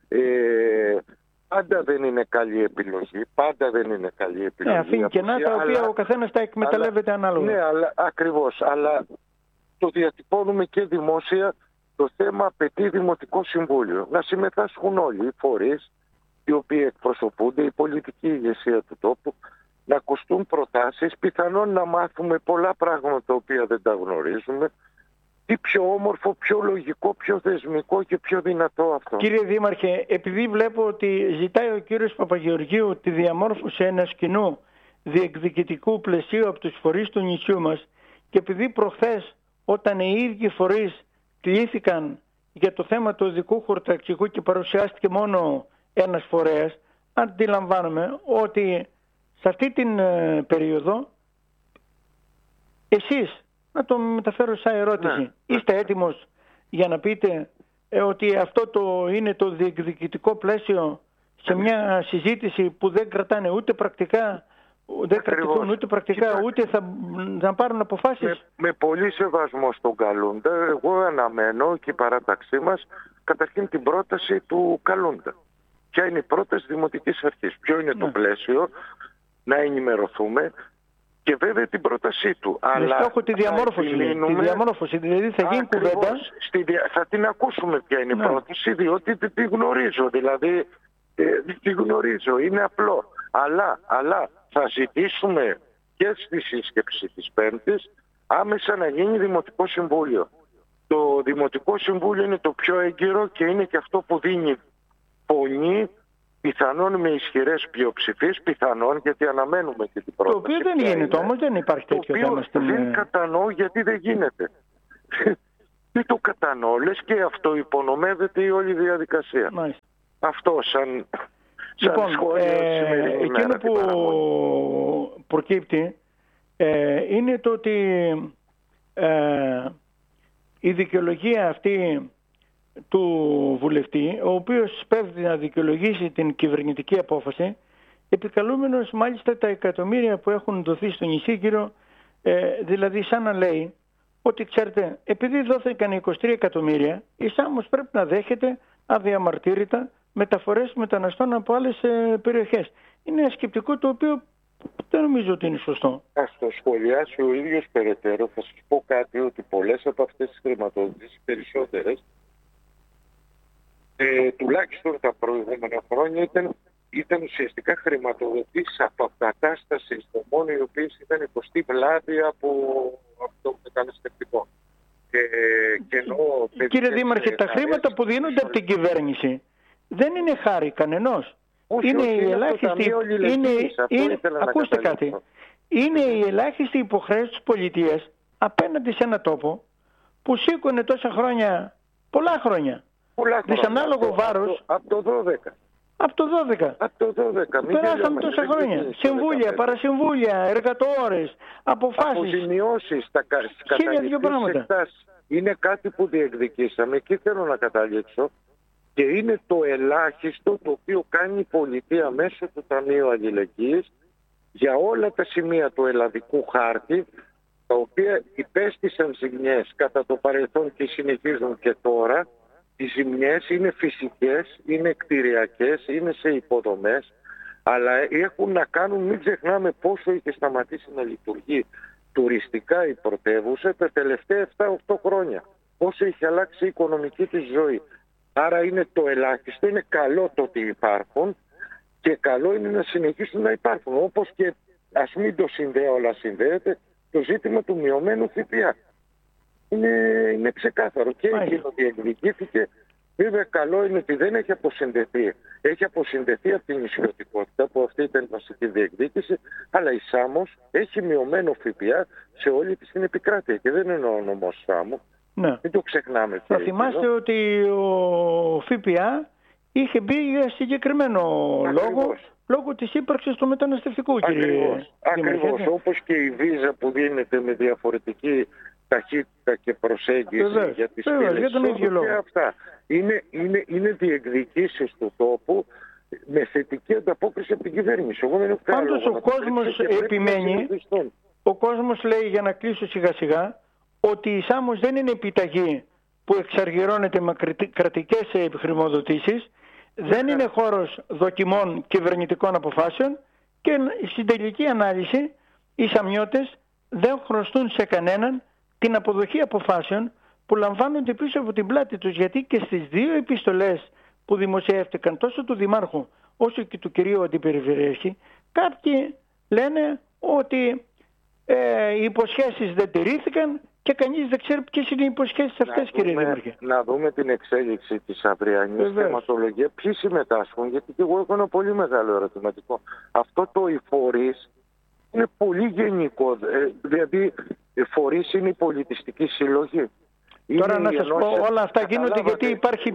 πάντα δεν είναι καλή επιλογή. Αφήνει κενά τα οποία ο καθένας τα εκμεταλλεύεται ανάλογα. Ναι, ακριβώς. Αλλά το διατυπώνουμε και δημόσια. Το θέμα απαιτεί Δημοτικό Συμβούλιο. Να συμμετάσχουν όλοι οι φορείς, οι οποίοι εκπροσωπούνται, η πολιτική ηγεσία του τόπου, να ακουστούν προτάσεις, πιθανόν να μάθουμε πολλά πράγματα τα οποία δεν τα γνωρίζουμε. Τι πιο όμορφο, πιο λογικό, πιο θεσμικό και πιο δυνατό αυτό. Κύριε Δήμαρχε, επειδή βλέπω ότι ζητάει ο κύριος Παπαγεωργίου τη διαμόρφωση ενός κοινού διεκδικητικού πλαισίου από τους φορείς του νησιού μας και επειδή προχθές όταν οι ίδιοι φορείς κλήθηκαν για το θέμα του οδικού χωροταξικού και παρουσιάστηκε μόνο ένας φορέας, αντιλαμβάνομαι ότι σε αυτή την περίοδο εσείς, να το μεταφέρω σαν ερώτηση, είστε έτοιμος για να πείτε ότι αυτό είναι το διεκδικητικό πλαίσιο σε μια συζήτηση που δεν κρατάνε ούτε πρακτικά, δεν κρατηθούν ούτε πρακτικά, ούτε θα πάρουν αποφάσεις? Με πολύ σεβασμό στον Καλούντα, εγώ αναμένω και η παράταξή μας καταρχήν την πρόταση του Καλούντα. Ποια είναι η πρόταση Δημοτικής Αρχής, ποιο είναι το πλαίσιο, να ενημερωθούμε και βέβαια την πρότασή του. Με στόχο τη διαμόρφωση, δηλαδή θα γίνει κουβέντα. Θα την ακούσουμε ποια είναι η πρόταση, διότι τη γνωρίζω, δηλαδή τη γνωρίζω, είναι απλό. Αλλά θα ζητήσουμε και στη σύσκεψη της Πέμπτης άμεσα να γίνει Δημοτικό Συμβούλιο. Το Δημοτικό Συμβούλιο είναι το πιο έγκυρο και είναι και αυτό που δίνει φωνή πιθανόν με ισχυρές πλειοψηφίες, πιθανόν γιατί αναμένουμε και την πρόταση. Το οποίο δεν γίνεται όμως, δεν υπάρχει τέτοιο θέμα στην... Δεν κατανοώ γιατί δεν γίνεται. Τι το κατανοώ, λες και αυτό υπονομεύεται η όλη διαδικασία. Μάλιστα. Αυτό σαν λοιπόν, σχόλιο εκείνο που προκύπτει είναι το ότι η δικαιολογία αυτή του βουλευτή, ο οποίος πέφτει να δικαιολογήσει την κυβερνητική απόφαση, επικαλούμενος μάλιστα τα εκατομμύρια που έχουν δοθεί στο νησί γύρω, δηλαδή σαν να λέει ότι ξέρετε, επειδή δόθηκαν 23 εκατομμύρια, η Σάμος πρέπει να δέχεται αδιαμαρτύρητα μεταφορές μεταναστών από άλλες περιοχές. Είναι ένα σκεπτικό το οποίο δεν νομίζω ότι είναι σωστό. Ας το σχολιάσει ο ίδιος περαιτέρω. Θα σας πω κάτι, ότι πολλές από αυτές τις χρηματοδοτήσεις, περισσότερες, τουλάχιστον τα προηγούμενα χρόνια ήταν ουσιαστικά χρηματοδοτήσεις από αποκατάσταση στο μόνο, οι οποίες ήταν υποστεί βλάβη από το μεταναστευτικό. Κύριε Δήμαρχε, τα χρήματα που δίνονται από την κυβέρνηση δεν είναι χάρη κανενός. Είναι η ελάχιστη. Ακούστε κάτι. Είναι η ελάχιστη υποχρέωση της πολιτείας απέναντι σε ένα τόπο που σήκωνε τόσα χρόνια, πολλά χρόνια, δυσανάλογο βάρος. Από το 12. Από το 12. Περάσαμε τόσα χρόνια. Συμβούλια, παρασυμβούλια, εργατόρες, αποφάσεις. Αποζημιώσεις, τα καταληκτικές εκτάσεις. Είναι κάτι που διεκδικήσαμε. Εκεί θέλω να καταλήξω. Και είναι το ελάχιστο το οποίο κάνει η πολιτεία μέσω του Ταμείου Αλληλεγγύης για όλα τα σημεία του ελλαδικού χάρτη, τα οποία υπέστησαν ζημιές κατά το παρελθόν και συνεχίζουν και τώρα. Οι ζημιές είναι φυσικές, είναι κτηριακές, είναι σε υποδομές, αλλά έχουν να κάνουν, μην ξεχνάμε πόσο είχε σταματήσει να λειτουργεί τουριστικά η πρωτεύουσα τα τελευταία 7-8 χρόνια. Πόσο είχε αλλάξει η οικονομική της ζωή. Άρα είναι το ελάχιστο, είναι καλό το ότι υπάρχουν και καλό είναι να συνεχίσουν να υπάρχουν. Όπως και ας μην το συνδέω, αλλά συνδέεται το ζήτημα του μειωμένου ΦΠΑ. Είναι ξεκάθαρο και εκείνο διεκδικήθηκε. Βέβαια καλό είναι ότι δεν έχει αποσυνδεθεί. Έχει αποσυνδεθεί από την νησιωτικότητα που αυτή ήταν η βασική διεκδίκηση, αλλά η Σάμος έχει μειωμένο ΦΠΑ σε όλη της την επικράτεια και δεν είναι ο νομός Σάμου. Ναι. Μην το ξεχνάμε. Θα θυμάστε ότι ο ΦΠΑ είχε μπει για συγκεκριμένο λόγο της ύπαρξης του μεταναστευτικού, κύριε. Ακριβώς, όπως και η βίζα που δίνεται με διαφορετική ταχύτητα και προσέγγιση για τις φύλες και αυτά. Είναι διεκδικήσεις του τόπου με θετική ανταπόκριση από την κυβέρνηση. Πάντως ο κόσμος επιμένει, ο κόσμος λέει, για να κλείσω σιγά σιγά, ότι η Σάμος δεν είναι επιταγή που εξαργυρώνεται με κρατικές χρηματοδοτήσεις, δεν είναι χώρος δοκιμών κυβερνητικών αποφάσεων και στην τελική ανάλυση οι Σαμιώτες δεν χρωστούν σε κανέναν την αποδοχή αποφάσεων που λαμβάνονται πίσω από την πλάτη τους, γιατί και στις δύο επιστολές που δημοσιεύτηκαν τόσο του Δημάρχου όσο και του κυρίου Αντιπεριφερειάρχη, κάποιοι λένε ότι οι υποσχέσεις δεν τηρήθηκαν και κανείς δεν ξέρει ποιες είναι οι υποσχέσεις αυτές, κύριε Δήμαρχε. Να δούμε την εξέλιξη της αυριανής θεματολογίας. Ποιοι συμμετάσχουν, γιατί και εγώ έχω ένα πολύ μεγάλο ερωτηματικό. Αυτό το οι φορείς είναι πολύ γενικό. Δηλαδή, οι φορείς είναι η πολιτιστική συλλογή. Τώρα να σας πω, όλα αυτά γίνονται γιατί υπάρχει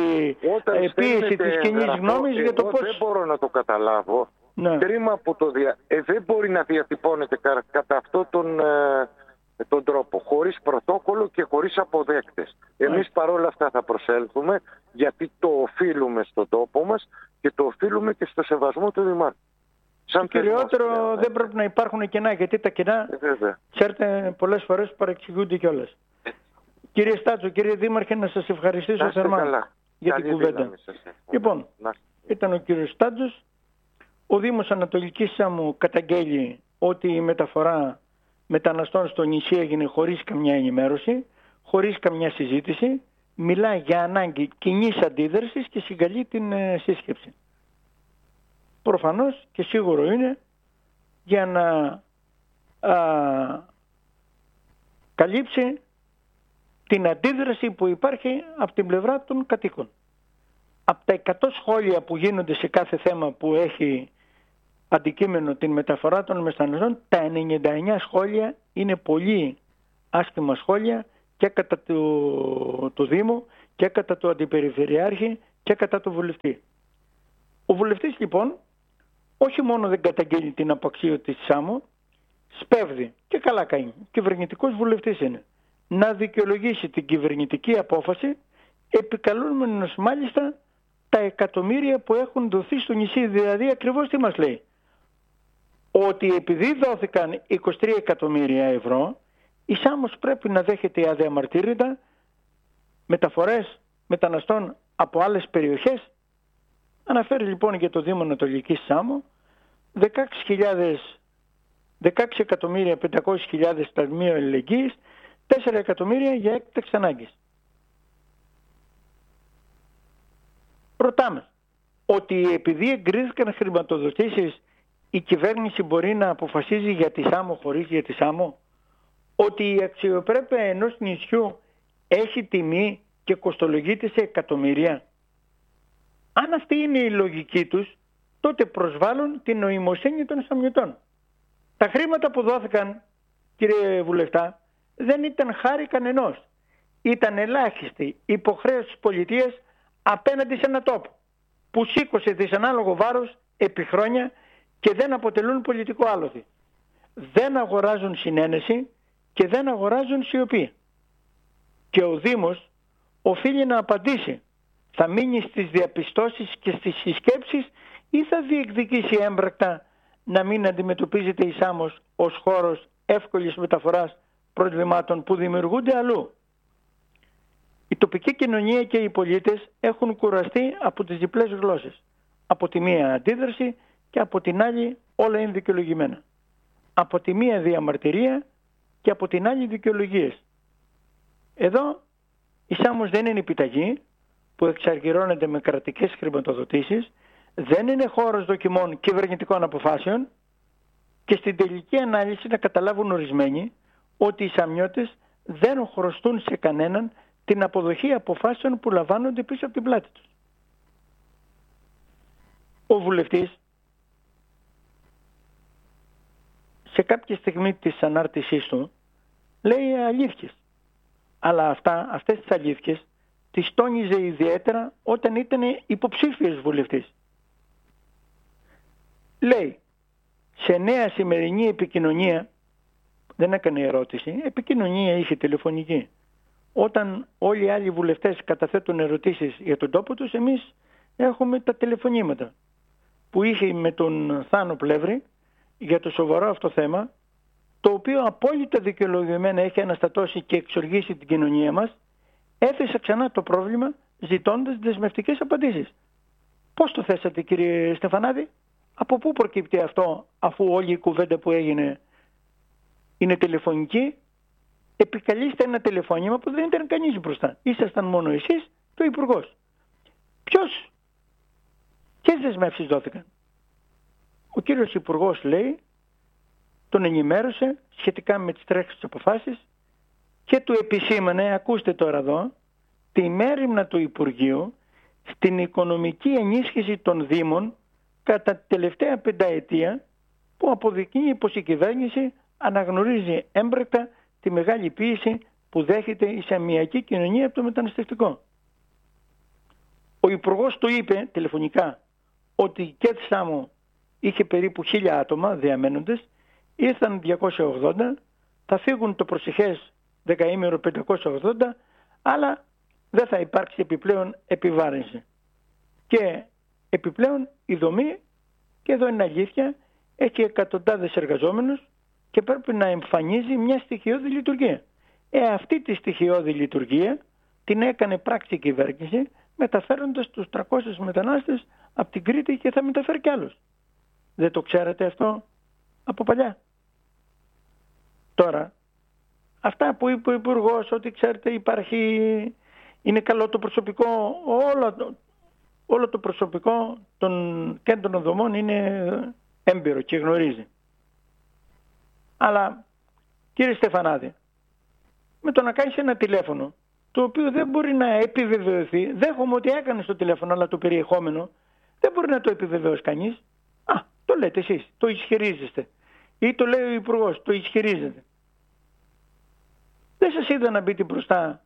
πίεση της κοινής γνώμης για το πώς... Δεν μπορώ να το καταλάβω. Ναι. Κρίμα που δεν μπορεί να διατυπώνεται κατά αυτόν τον τρόπο, χωρίς πρωτόκολλο και χωρίς αποδέκτες. Εμείς παρόλα αυτά θα προσέλθουμε, γιατί το οφείλουμε στον τόπο μας και το οφείλουμε και στο σεβασμό του Δημάρχου. Το κυριότερο δεν πρέπει να υπάρχουν κενά, γιατί τα κενά, ξέρετε, πολλές φορές παρεξηγούνται κιόλας. Κύριε Στάτσο, κύριε Δήμαρχε, να σας ευχαριστήσω θερμά για την κουβέντα. Λοιπόν, ήταν ο κύριος Στάτσος. Ο Δήμος Ανατολικής Σάμου καταγγέλει ότι η μεταφορά μεταναστών στο νησί έγινε χωρίς καμιά ενημέρωση, χωρίς καμιά συζήτηση. Μιλά για ανάγκη κοινής αντίδρασης και συγκαλεί την σύσκεψη. Προφανώς και σίγουρο είναι για να καλύψει την αντίδραση που υπάρχει από την πλευρά των κατοίκων. Από τα 100 σχόλια που γίνονται σε κάθε θέμα που έχει αντικείμενο την μεταφορά των μεσαναστών, τα 99 σχόλια είναι πολύ άσχημα σχόλια και κατά του Δήμου και κατά του Αντιπεριφερειάρχη και κατά του βουλευτή. Ο βουλευτής λοιπόν όχι μόνο δεν καταγγέλει την απαξίωση της Σάμο, σπέβδει και καλά κάνει, κυβερνητικός βουλευτής είναι, να δικαιολογήσει την κυβερνητική απόφαση, επικαλούμενος μάλιστα τα εκατομμύρια που έχουν δοθεί στο νησί. Δηλαδή ακριβώς τι μας λέει? Ότι επειδή δόθηκαν 23 εκατομμύρια ευρώ, η Σάμος πρέπει να δέχεται αδιαμαρτύρητα μεταφορές μεταναστών από άλλες περιοχές. Αναφέρει λοιπόν για το Δήμο Ανατολικής Σάμο 16.500.000 ταμείο αλληλεγγύης, 4 εκατομμύρια για έκτακτες ανάγκες. Ρωτάμε, ότι επειδή εγκρίθηκαν χρηματοδοτήσεις, η κυβέρνηση μπορεί να αποφασίζει για τη Σάμο χωρίς για τη Σάμο? Ότι η αξιοπρέπεια ενός νησιού έχει τιμή και κοστολογείται σε εκατομμύρια? Αν αυτή είναι η λογική τους, τότε προσβάλλουν την νοημοσύνη των Σαμιωτών. Τα χρήματα που δόθηκαν, κύριε Βουλευτά, δεν ήταν χάρη κανενός. Ήταν ελάχιστη υποχρέωση της πολιτείας απέναντι σε ένα τόπο που σήκωσε δυσανάλογο βάρος επί χρόνια και δεν αποτελούν πολιτικό άλοθη. Δεν αγοράζουν συνένεση και δεν αγοράζουν σιωπή. Και ο Δήμος οφείλει να απαντήσει. Θα μείνει στις διαπιστώσεις και στις συσκέψεις ή θα διεκδικήσει έμπρακτα να μην αντιμετωπίζεται η Σάμος ως χώρος εύκολης μεταφοράς προβλημάτων που δημιουργούνται αλλού? Η τοπική κοινωνία και οι πολίτες έχουν κουραστεί από τις διπλές γλώσσες. Από τη μία αντίδραση και από την άλλη όλα είναι δικαιολογημένα. Από τη μία διαμαρτυρία και από την άλλη δικαιολογίες. Εδώ η Σάμος δεν είναι επιταγή που εξαργυρώνεται με κρατικές χρηματοδοτήσεις, δεν είναι χώρος δοκιμών κυβερνητικών αποφάσεων και στην τελική ανάλυση να καταλάβουν ορισμένοι ότι οι Σαμιώτες δεν χρωστούν σε κανέναν την αποδοχή αποφάσεων που λαμβάνονται πίσω από την πλάτη τους. Ο βουλευτής σε κάποια στιγμή της ανάρτησής του λέει αλήθειες. Αλλά αυτές τις αλήθειες τις τόνιζε ιδιαίτερα όταν ήταν υποψήφιος βουλευτής. Λέει, σε νέα σημερινή επικοινωνία, δεν έκανε ερώτηση, επικοινωνία είχε τηλεφωνική. Όταν όλοι οι άλλοι βουλευτές καταθέτουν ερωτήσεις για τον τόπο τους, εμείς έχουμε τα τηλεφωνήματα που είχε με τον Θάνο Πλεύρη για το σοβαρό αυτό θέμα, το οποίο απόλυτα δικαιολογημένα έχει αναστατώσει και εξοργήσει την κοινωνία μας, έθεσε ξανά το πρόβλημα ζητώντας δεσμευτικές απαντήσεις. Πώς το θέσατε, κύριε Στεφανάδη? Από πού προκύπτει αυτό, αφού όλη η κουβέντα που έγινε είναι τηλεφωνική? Επικαλείστε ένα τηλεφώνημα που δεν ήταν κανείς μπροστά. Ήσασταν μόνο εσείς και ο Υπουργός. Ποιες δεσμεύσεις δόθηκαν? Ο κύριος Υπουργός λέει, τον ενημέρωσε σχετικά με τις τρέχουσες αποφάσεις και του επισήμανε, ακούστε τώρα εδώ, τη μέριμνα του Υπουργείου στην οικονομική ενίσχυση των Δήμων κατά τη τελευταία πενταετία, που αποδεικνύει πως η κυβέρνηση αναγνωρίζει έμπρακτα τη μεγάλη πίεση που δέχεται η σαμιακή κοινωνία από το μεταναστευτικό. Ο Υπουργός του είπε τηλεφωνικά ότι η ΚΕΤ Σάμο είχε περίπου 1000 άτομα διαμένοντες, ήρθαν 280, θα φύγουν το προσεχές δεκαήμερο 580, αλλά δεν θα υπάρξει επιπλέον επιβάρυνση. Και επιπλέον η δομή, και εδώ είναι αλήθεια, έχει εκατοντάδες εργαζόμενους και πρέπει να εμφανίζει μια στοιχειώδη λειτουργία. Αυτή τη στοιχειώδη λειτουργία την έκανε πράξη η κυβέρνηση, μεταφέροντας τους 300 μετανάστες από την Κρήτη και θα μεταφέρει κι άλλους. Δεν το ξέρετε αυτό από παλιά? Τώρα, αυτά που είπε ο Υπουργός, ότι ξέρετε είναι καλό το προσωπικό, όλο το προσωπικό των κέντρων δομών είναι έμπειρο και γνωρίζει. Αλλά κύριε Στεφανάδη, με το να κάνεις ένα τηλέφωνο το οποίο δεν μπορεί να επιβεβαιωθεί. Δέχομαι ότι έκανε στο τηλέφωνο, αλλά το περιεχόμενο δεν μπορεί να το επιβεβαιώσει κανείς. Το λέτε εσείς, το ισχυρίζεστε. Ή το λέει ο Υπουργός, το ισχυρίζεται. Δεν σας είδα να μπείτε μπροστά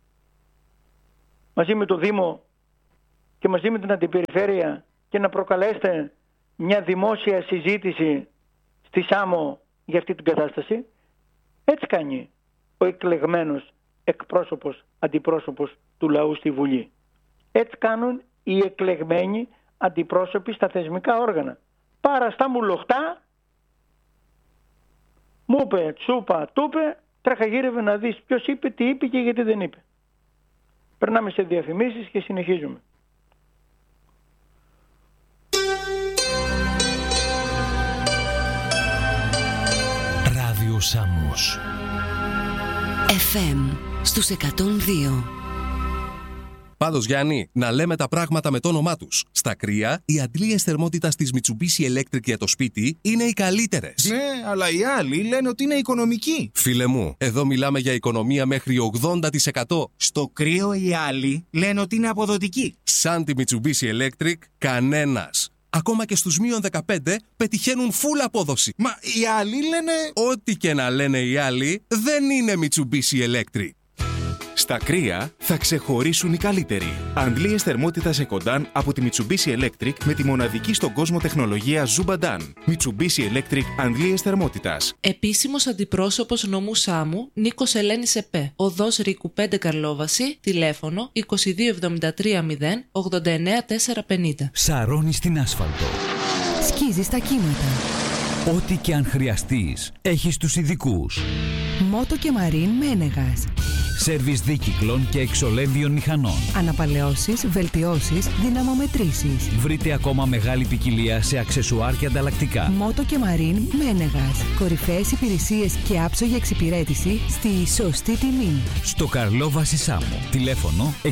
μαζί με το Δήμο και μαζί με την Αντιπεριφέρεια και να προκαλέσετε μια δημόσια συζήτηση στη Σάμο για αυτή την κατάσταση. Έτσι κάνει ο εκλεγμένος εκπρόσωπος, αντιπρόσωπος του λαού στη Βουλή. Έτσι κάνουν οι εκλεγμένοι αντιπρόσωποι στα θεσμικά όργανα. Παραστά μου λοχτά, μου είπε, τσούπα, τούπε, τρέχα γύρευε να δεις ποιος είπε, τι είπε και γιατί δεν είπε. Περνάμε σε διαφημίσεις και συνεχίζουμε. Ράδιο Σάμος FM στους 102. Πάντως, Γιάννη, να λέμε τα πράγματα με το όνομά τους. Στα κρύα, οι αντλίες θερμότητας της Mitsubishi Electric για το σπίτι είναι οι καλύτερες. Ναι, αλλά οι άλλοι λένε ότι είναι οικονομικοί. Φίλε μου, εδώ μιλάμε για οικονομία μέχρι 80%. Στο κρύο οι άλλοι λένε ότι είναι αποδοτικοί. Σαν τη Mitsubishi Electric, κανένας. Ακόμα και στους μείον 15 πετυχαίνουν full απόδοση. Μα οι άλλοι λένε... Ό,τι και να λένε οι άλλοι, δεν είναι Mitsubishi Electric. Στα κρύα θα ξεχωρίσουν οι καλύτεροι. Αντλίες θερμότητας Ecodan από τη Mitsubishi Electric με τη μοναδική στον κόσμο τεχνολογία Zubadan. Mitsubishi Electric αντλίες θερμότητας. Επίσημος αντιπρόσωπος νομού Σάμου, Νίκος Ελένης ΕΠΕ. Οδός Ρίκου 5 Καρλόβαση, τηλέφωνο 2273 0 89 450. Σαρώνει στην άσφαλτο. Σκίζει στα κύματα. Ό,τι και αν χρειαστείς, έχεις τους ειδικούς. Μότο και Μαρίν Μένεγας. Σέρβις δίκυκλων και εξολέμβιων μηχανών. Αναπαλαιώσεις, βελτιώσεις, δυναμομετρήσεις. Βρείτε ακόμα μεγάλη ποικιλία σε αξεσουάρ και ανταλλακτικά. Μότο και Μαρίν Μένεγας. Κορυφαίες υπηρεσίες και άψογη εξυπηρέτηση στη σωστή τιμή. Στο Καρλόβαση Σάμο. Τηλέφωνο 6978 8172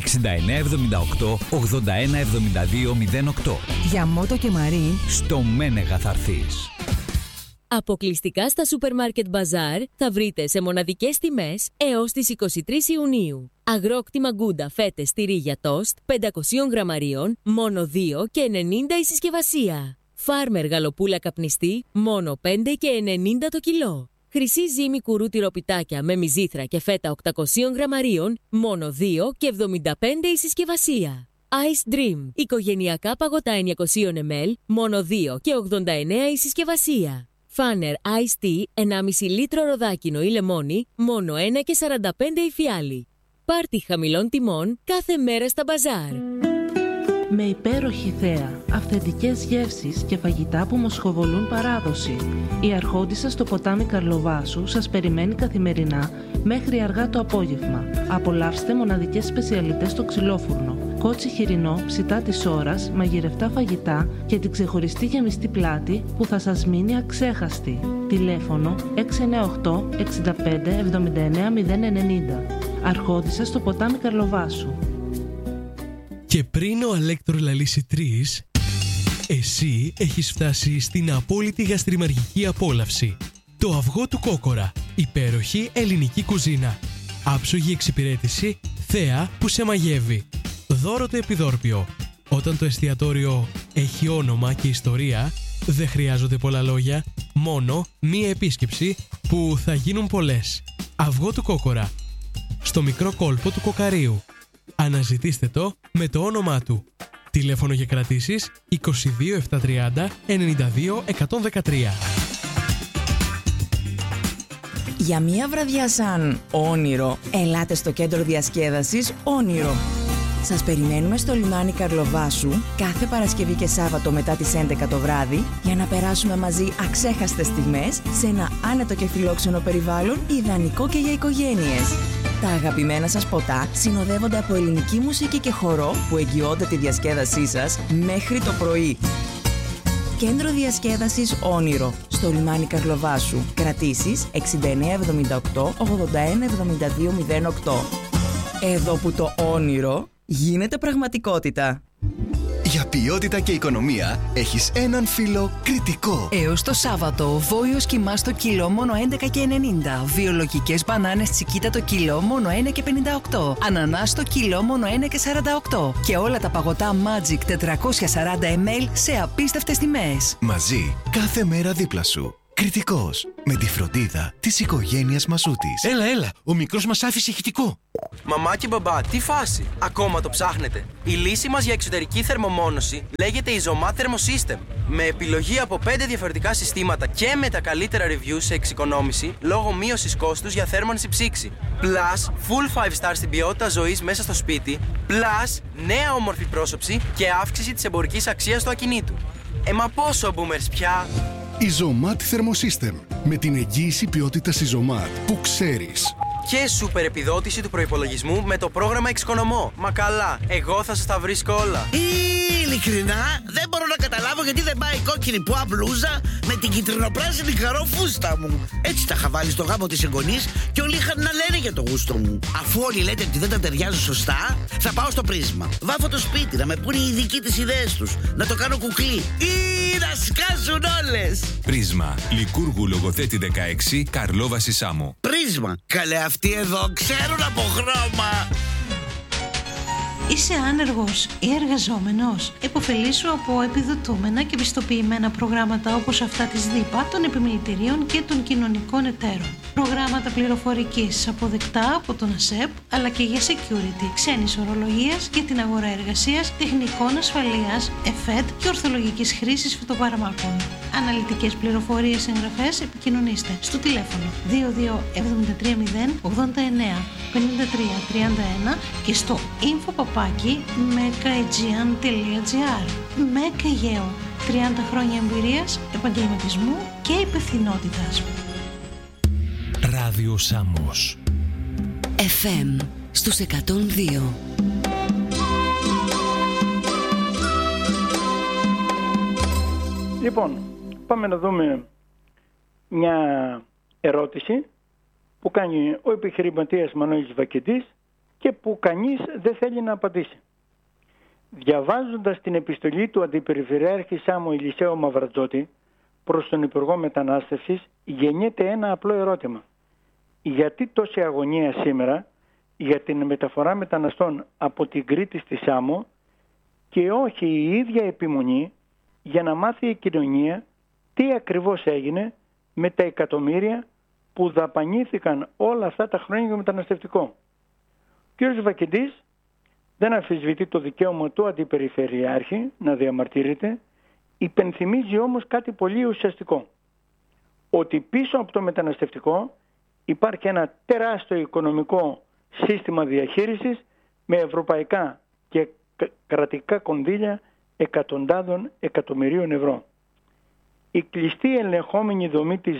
08. Για Μότο και Μαρίν στο Μένεγα θα έρθεις. Αποκλειστικά στα Supermarket Bazaar θα βρείτε σε μοναδικές τιμές έως τις 23 Ιουνίου. Αγρόκτημα Γκούντα φέτες τυρί για τόστ 500 γραμμαρίων, μόνο 2 και 90 η συσκευασία. Φάρμερ γαλοπούλα καπνιστή, μόνο 5 και 90 το κιλό. Χρυσή ζύμη κουρού τυροπιτάκια με μυζήθρα και φέτα 800 γραμμαρίων, μόνο 2 και 75 η συσκευασία. Ice Dream, οικογενειακά παγωτά 900 ml, μόνο 2 και 89 η συσκευασία. Φάνερ Ice Tea, 1,5 λίτρο ροδάκινο ή λεμόνι, μόνο 1 και 45 η φιάλη. Πάρτι χαμηλών τιμών κάθε μέρα στα μπαζάρ. Με υπέροχη θέα, αυθεντικές γεύσεις και φαγητά που μοσχοβολούν παράδοση. Η Αρχόντισσα στο ποτάμι Καρλοβάσου σας περιμένει καθημερινά μέχρι αργά το απόγευμα. Απολαύστε μοναδικές σπεσιαλιτές στο ξυλόφουρνο. Κότσι χοιρινό, ψητά της ώρας, μαγειρευτά φαγητά και την ξεχωριστή γεμιστή πλάτη που θα σας μείνει αξέχαστη. Τηλέφωνο 698 65 79 090. Αρχόντισσα στο ποτάμι Καρλοβάσου. Και πριν ο Αλέκτρο λαλήσει 3, εσύ έχεις φτάσει στην απόλυτη γαστριμαργική απόλαυση. Το αυγό του Κόκορα. Υπέροχη ελληνική κουζίνα. Άψογη εξυπηρέτηση, θέα που σε μαγεύει. Δώρο το επιδόρπιο. Όταν το εστιατόριο έχει όνομα και ιστορία, δεν χρειάζονται πολλά λόγια, μόνο μία επίσκεψη που θα γίνουν πολλές. Αυγό του Κόκορα. Στο μικρό κόλπο του Κοκαρίου. Αναζητήστε το με το όνομά του. Τηλέφωνο για κρατήσεις 22 730 92 113. Για μία βραδιά σαν όνειρο, ελάτε στο κέντρο διασκέδασης Όνειρο. Σας περιμένουμε στο λιμάνι Καρλοβάσου κάθε Παρασκευή και Σάββατο μετά τις 11 το βράδυ για να περάσουμε μαζί αξέχαστες στιγμές σε ένα άνετο και φιλόξενο περιβάλλον ιδανικό και για οικογένειες. Τα αγαπημένα σας ποτά συνοδεύονται από ελληνική μουσική και χορό που εγγυώνται τη διασκέδασή σας μέχρι το πρωί. Κέντρο διασκέδασης Όνειρο στο λιμάνι Καρλοβάσου. Κρατήσεις 6978 81 72 08. Εδώ που το όνειρο γίνεται πραγματικότητα. Για ποιότητα και οικονομία έχεις έναν φίλο Κρητικό. Έως το Σάββατο, βόηος κιμάς το κιλό μόνο 11,90. Βιολογικές μπανάνες τσικίτα το κιλό μόνο 1,58. Ανανάς το κιλό μόνο 1,48. Και όλα τα παγωτά Magic 440 ml σε απίστευτες τιμές. Μαζί, κάθε μέρα δίπλα σου. Κρητικός, με τη φροντίδα της οικογένειας Μασούτης. Έλα, ο μικρός μας άφησε ηχητικό. Μαμά και μπαμπά, τι φάση, ακόμα το ψάχνετε? Η λύση μας για εξωτερική θερμομόνωση λέγεται Isomat Thermosystem. Με επιλογή από 5 διαφορετικά συστήματα και με τα καλύτερα reviews σε εξοικονόμηση λόγω μείωσης κόστους για θέρμανση ψήξη. Plus, full 5 star στην ποιότητα ζωής μέσα στο σπίτι. Plus, νέα όμορφη πρόσωψη και αύξηση της εμπορικής αξίας του ακινήτου. Μα πόσο boomers πια! Isomat Thermosystem. Με την εγγύηση ποιότητας Isomat που ξέρεις. Και σούπερ επιδότηση του προϋπολογισμού με το πρόγραμμα Εξοικονομώ. Μα καλά, εγώ θα σας τα βρίσκω όλα. Ειλικρινά, δεν μπορώ να καταλάβω γιατί δεν πάει η κόκκινη πουά μπλούζα με την κυτρινοπράσινη καρόφουστα μου. Έτσι τα είχα βάλει στο γάμο της εγγονής και όλοι είχαν να λένε για το γούστο μου. Αφού όλοι λέτε ότι δεν τα ταιριάζουν σωστά, θα πάω στο Πρίσμα. Βάφω το σπίτι, να με πούνε οι ειδικοί τις ιδέες τους. Να το κάνω κουκλί. Ή να σκάσουν όλες. Πρίσμα. Λικούργου Λογοθέτη 16, Καρλόβαση Σάμο. Πρίσμα. Καλέ, αυτοί εδώ ξέρουν από χρώμα. Είσαι άνεργος ή εργαζόμενος? Εποφελήσου από επιδοτούμενα και πιστοποιημένα προγράμματα όπως αυτά της ΔΥΠΑ, των επιμελητηρίων και των κοινωνικών εταίρων. Προγράμματα πληροφορικής αποδεκτά από τον ΑΣΕΠ, αλλά και για security, ξένης ορολογίας για την αγορά εργασίας, τεχνικών ασφαλείας, ΕΦΕΤ και ορθολογικής χρήσης φυτοπαραμάκων. Αναλυτικές πληροφορίες, εγγραφές, επικοινωνήστε στο τηλέφωνο 22730 89 53 31 και στο info@mekaegean.gr. Μέκα Αιγαίο, 30 χρόνια εμπειρίας, επαγγελματισμού και υπευθυνότητας. Ράδιο Σάμος FM στους 102. Λοιπόν, πάμε να δούμε μια ερώτηση που κάνει ο επιχειρηματίας Μανώλης Βακεντής και που κανείς δεν θέλει να απαντήσει. Διαβάζοντας την επιστολή του Αντιπεριφερειάρχη Σάμου Ηλισέου Μαυρατζώτη προς τον Υπουργό Μετανάστευσης, γεννιέται ένα απλό ερώτημα. Γιατί τόση αγωνία σήμερα για την μεταφορά μεταναστών από την Κρήτη στη Σάμο και όχι η ίδια επιμονή για να μάθει η κοινωνία τι ακριβώς έγινε με τα εκατομμύρια που δαπανήθηκαν όλα αυτά τα χρόνια για μεταναστευτικό. Ο κ. Βακεντής δεν αμφισβητεί το δικαίωμα του Αντιπεριφερειάρχη να διαμαρτύρεται, υπενθυμίζει όμως κάτι πολύ ουσιαστικό. Ότι πίσω από το μεταναστευτικό υπάρχει ένα τεράστιο οικονομικό σύστημα διαχείρισης με ευρωπαϊκά και κρατικά κονδύλια εκατοντάδων εκατομμυρίων ευρώ. Η κλειστή ελεγχόμενη δομή της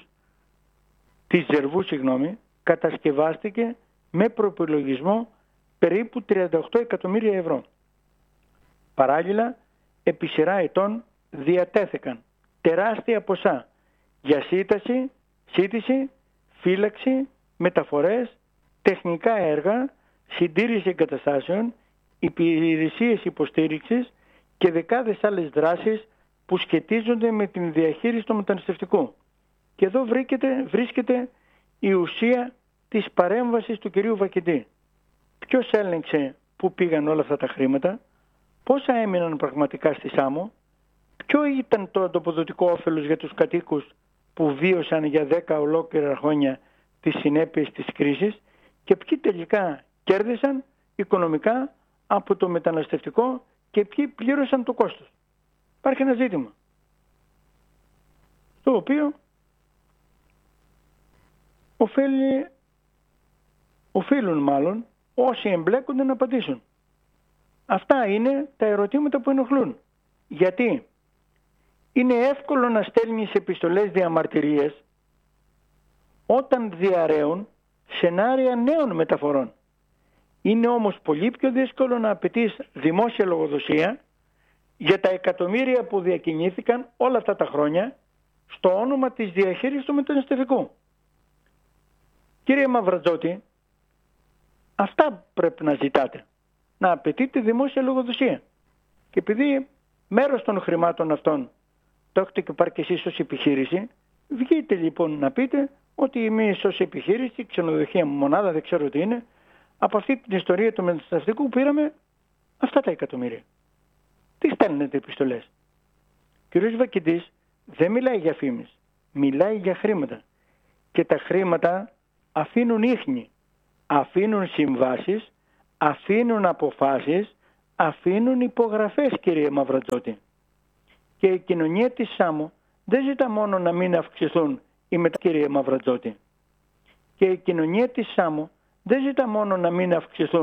Ζερβού κατασκευάστηκε με προϋπολογισμό περίπου 38 εκατομμύρια ευρώ. Παράλληλα, επί σειρά ετών διατέθηκαν τεράστια ποσά για σύντηση, φύλαξη, μεταφορές, τεχνικά έργα, συντήρηση εγκαταστάσεων, υπηρεσίες υποστήριξης και δεκάδες άλλες δράσεις που σχετίζονται με την διαχείριση του μεταναστευτικού. Και εδώ βρίσκεται η ουσία της παρέμβασης του κυρίου Βακεντή. Ποιος έλεγξε πού πήγαν όλα αυτά τα χρήματα, πόσα έμειναν πραγματικά στη Σάμο, ποιο ήταν το ανταποδοτικό όφελος για τους κατοίκους που βίωσαν για 10 ολόκληρα χρόνια τις συνέπειες της κρίσης και ποιοι τελικά κέρδισαν οικονομικά από το μεταναστευτικό και ποιοι πλήρωσαν το κόστος. Υπάρχει ένα ζήτημα το οποίο οφείλουν όσοι εμπλέκονται να απαντήσουν. Αυτά είναι τα ερωτήματα που ενοχλούν. Γιατί είναι εύκολο να στέλνεις επιστολές διαμαρτυρίες όταν διαρρέουν σενάρια νέων μεταφορών. Είναι όμως πολύ πιο δύσκολο να απαιτείς δημόσια λογοδοσία για τα εκατομμύρια που διακινήθηκαν όλα αυτά τα χρόνια στο όνομα της διαχείρισης του μεταναστευτικού. Κύριε Μαυρατζώτη, αυτά πρέπει να ζητάτε. Να απαιτείτε δημόσια λογοδοσία. Και επειδή μέρος των χρημάτων αυτών το έχετε πάρει και εσείς ως επιχείρηση, βγείτε λοιπόν να πείτε ότι εμείς ως επιχείρηση, ξενοδοχεία μονάδα, δεν ξέρω τι είναι, από αυτή την ιστορία του μεταναστευτικού πήραμε αυτά τα εκατομμύρια. Τι στέλνετε επιστολές? Ο κ. Βακητής δεν μιλάει για φήμες, μιλάει για χρήματα. Και τα χρήματα αφήνουν ίχνη, αφήνουν συμβάσεις, αφήνουν αποφάσεις, αφήνουν υπογραφές, κύριε Μαυρατζώτη. Και η κοινωνία της Σάμου δεν ζητά μόνο να μην αυξηθούν οι κύριε Μαυρατζώτη. Και η κοινωνία της Σάμου δεν ζητά μόνο να μην αυξηθούν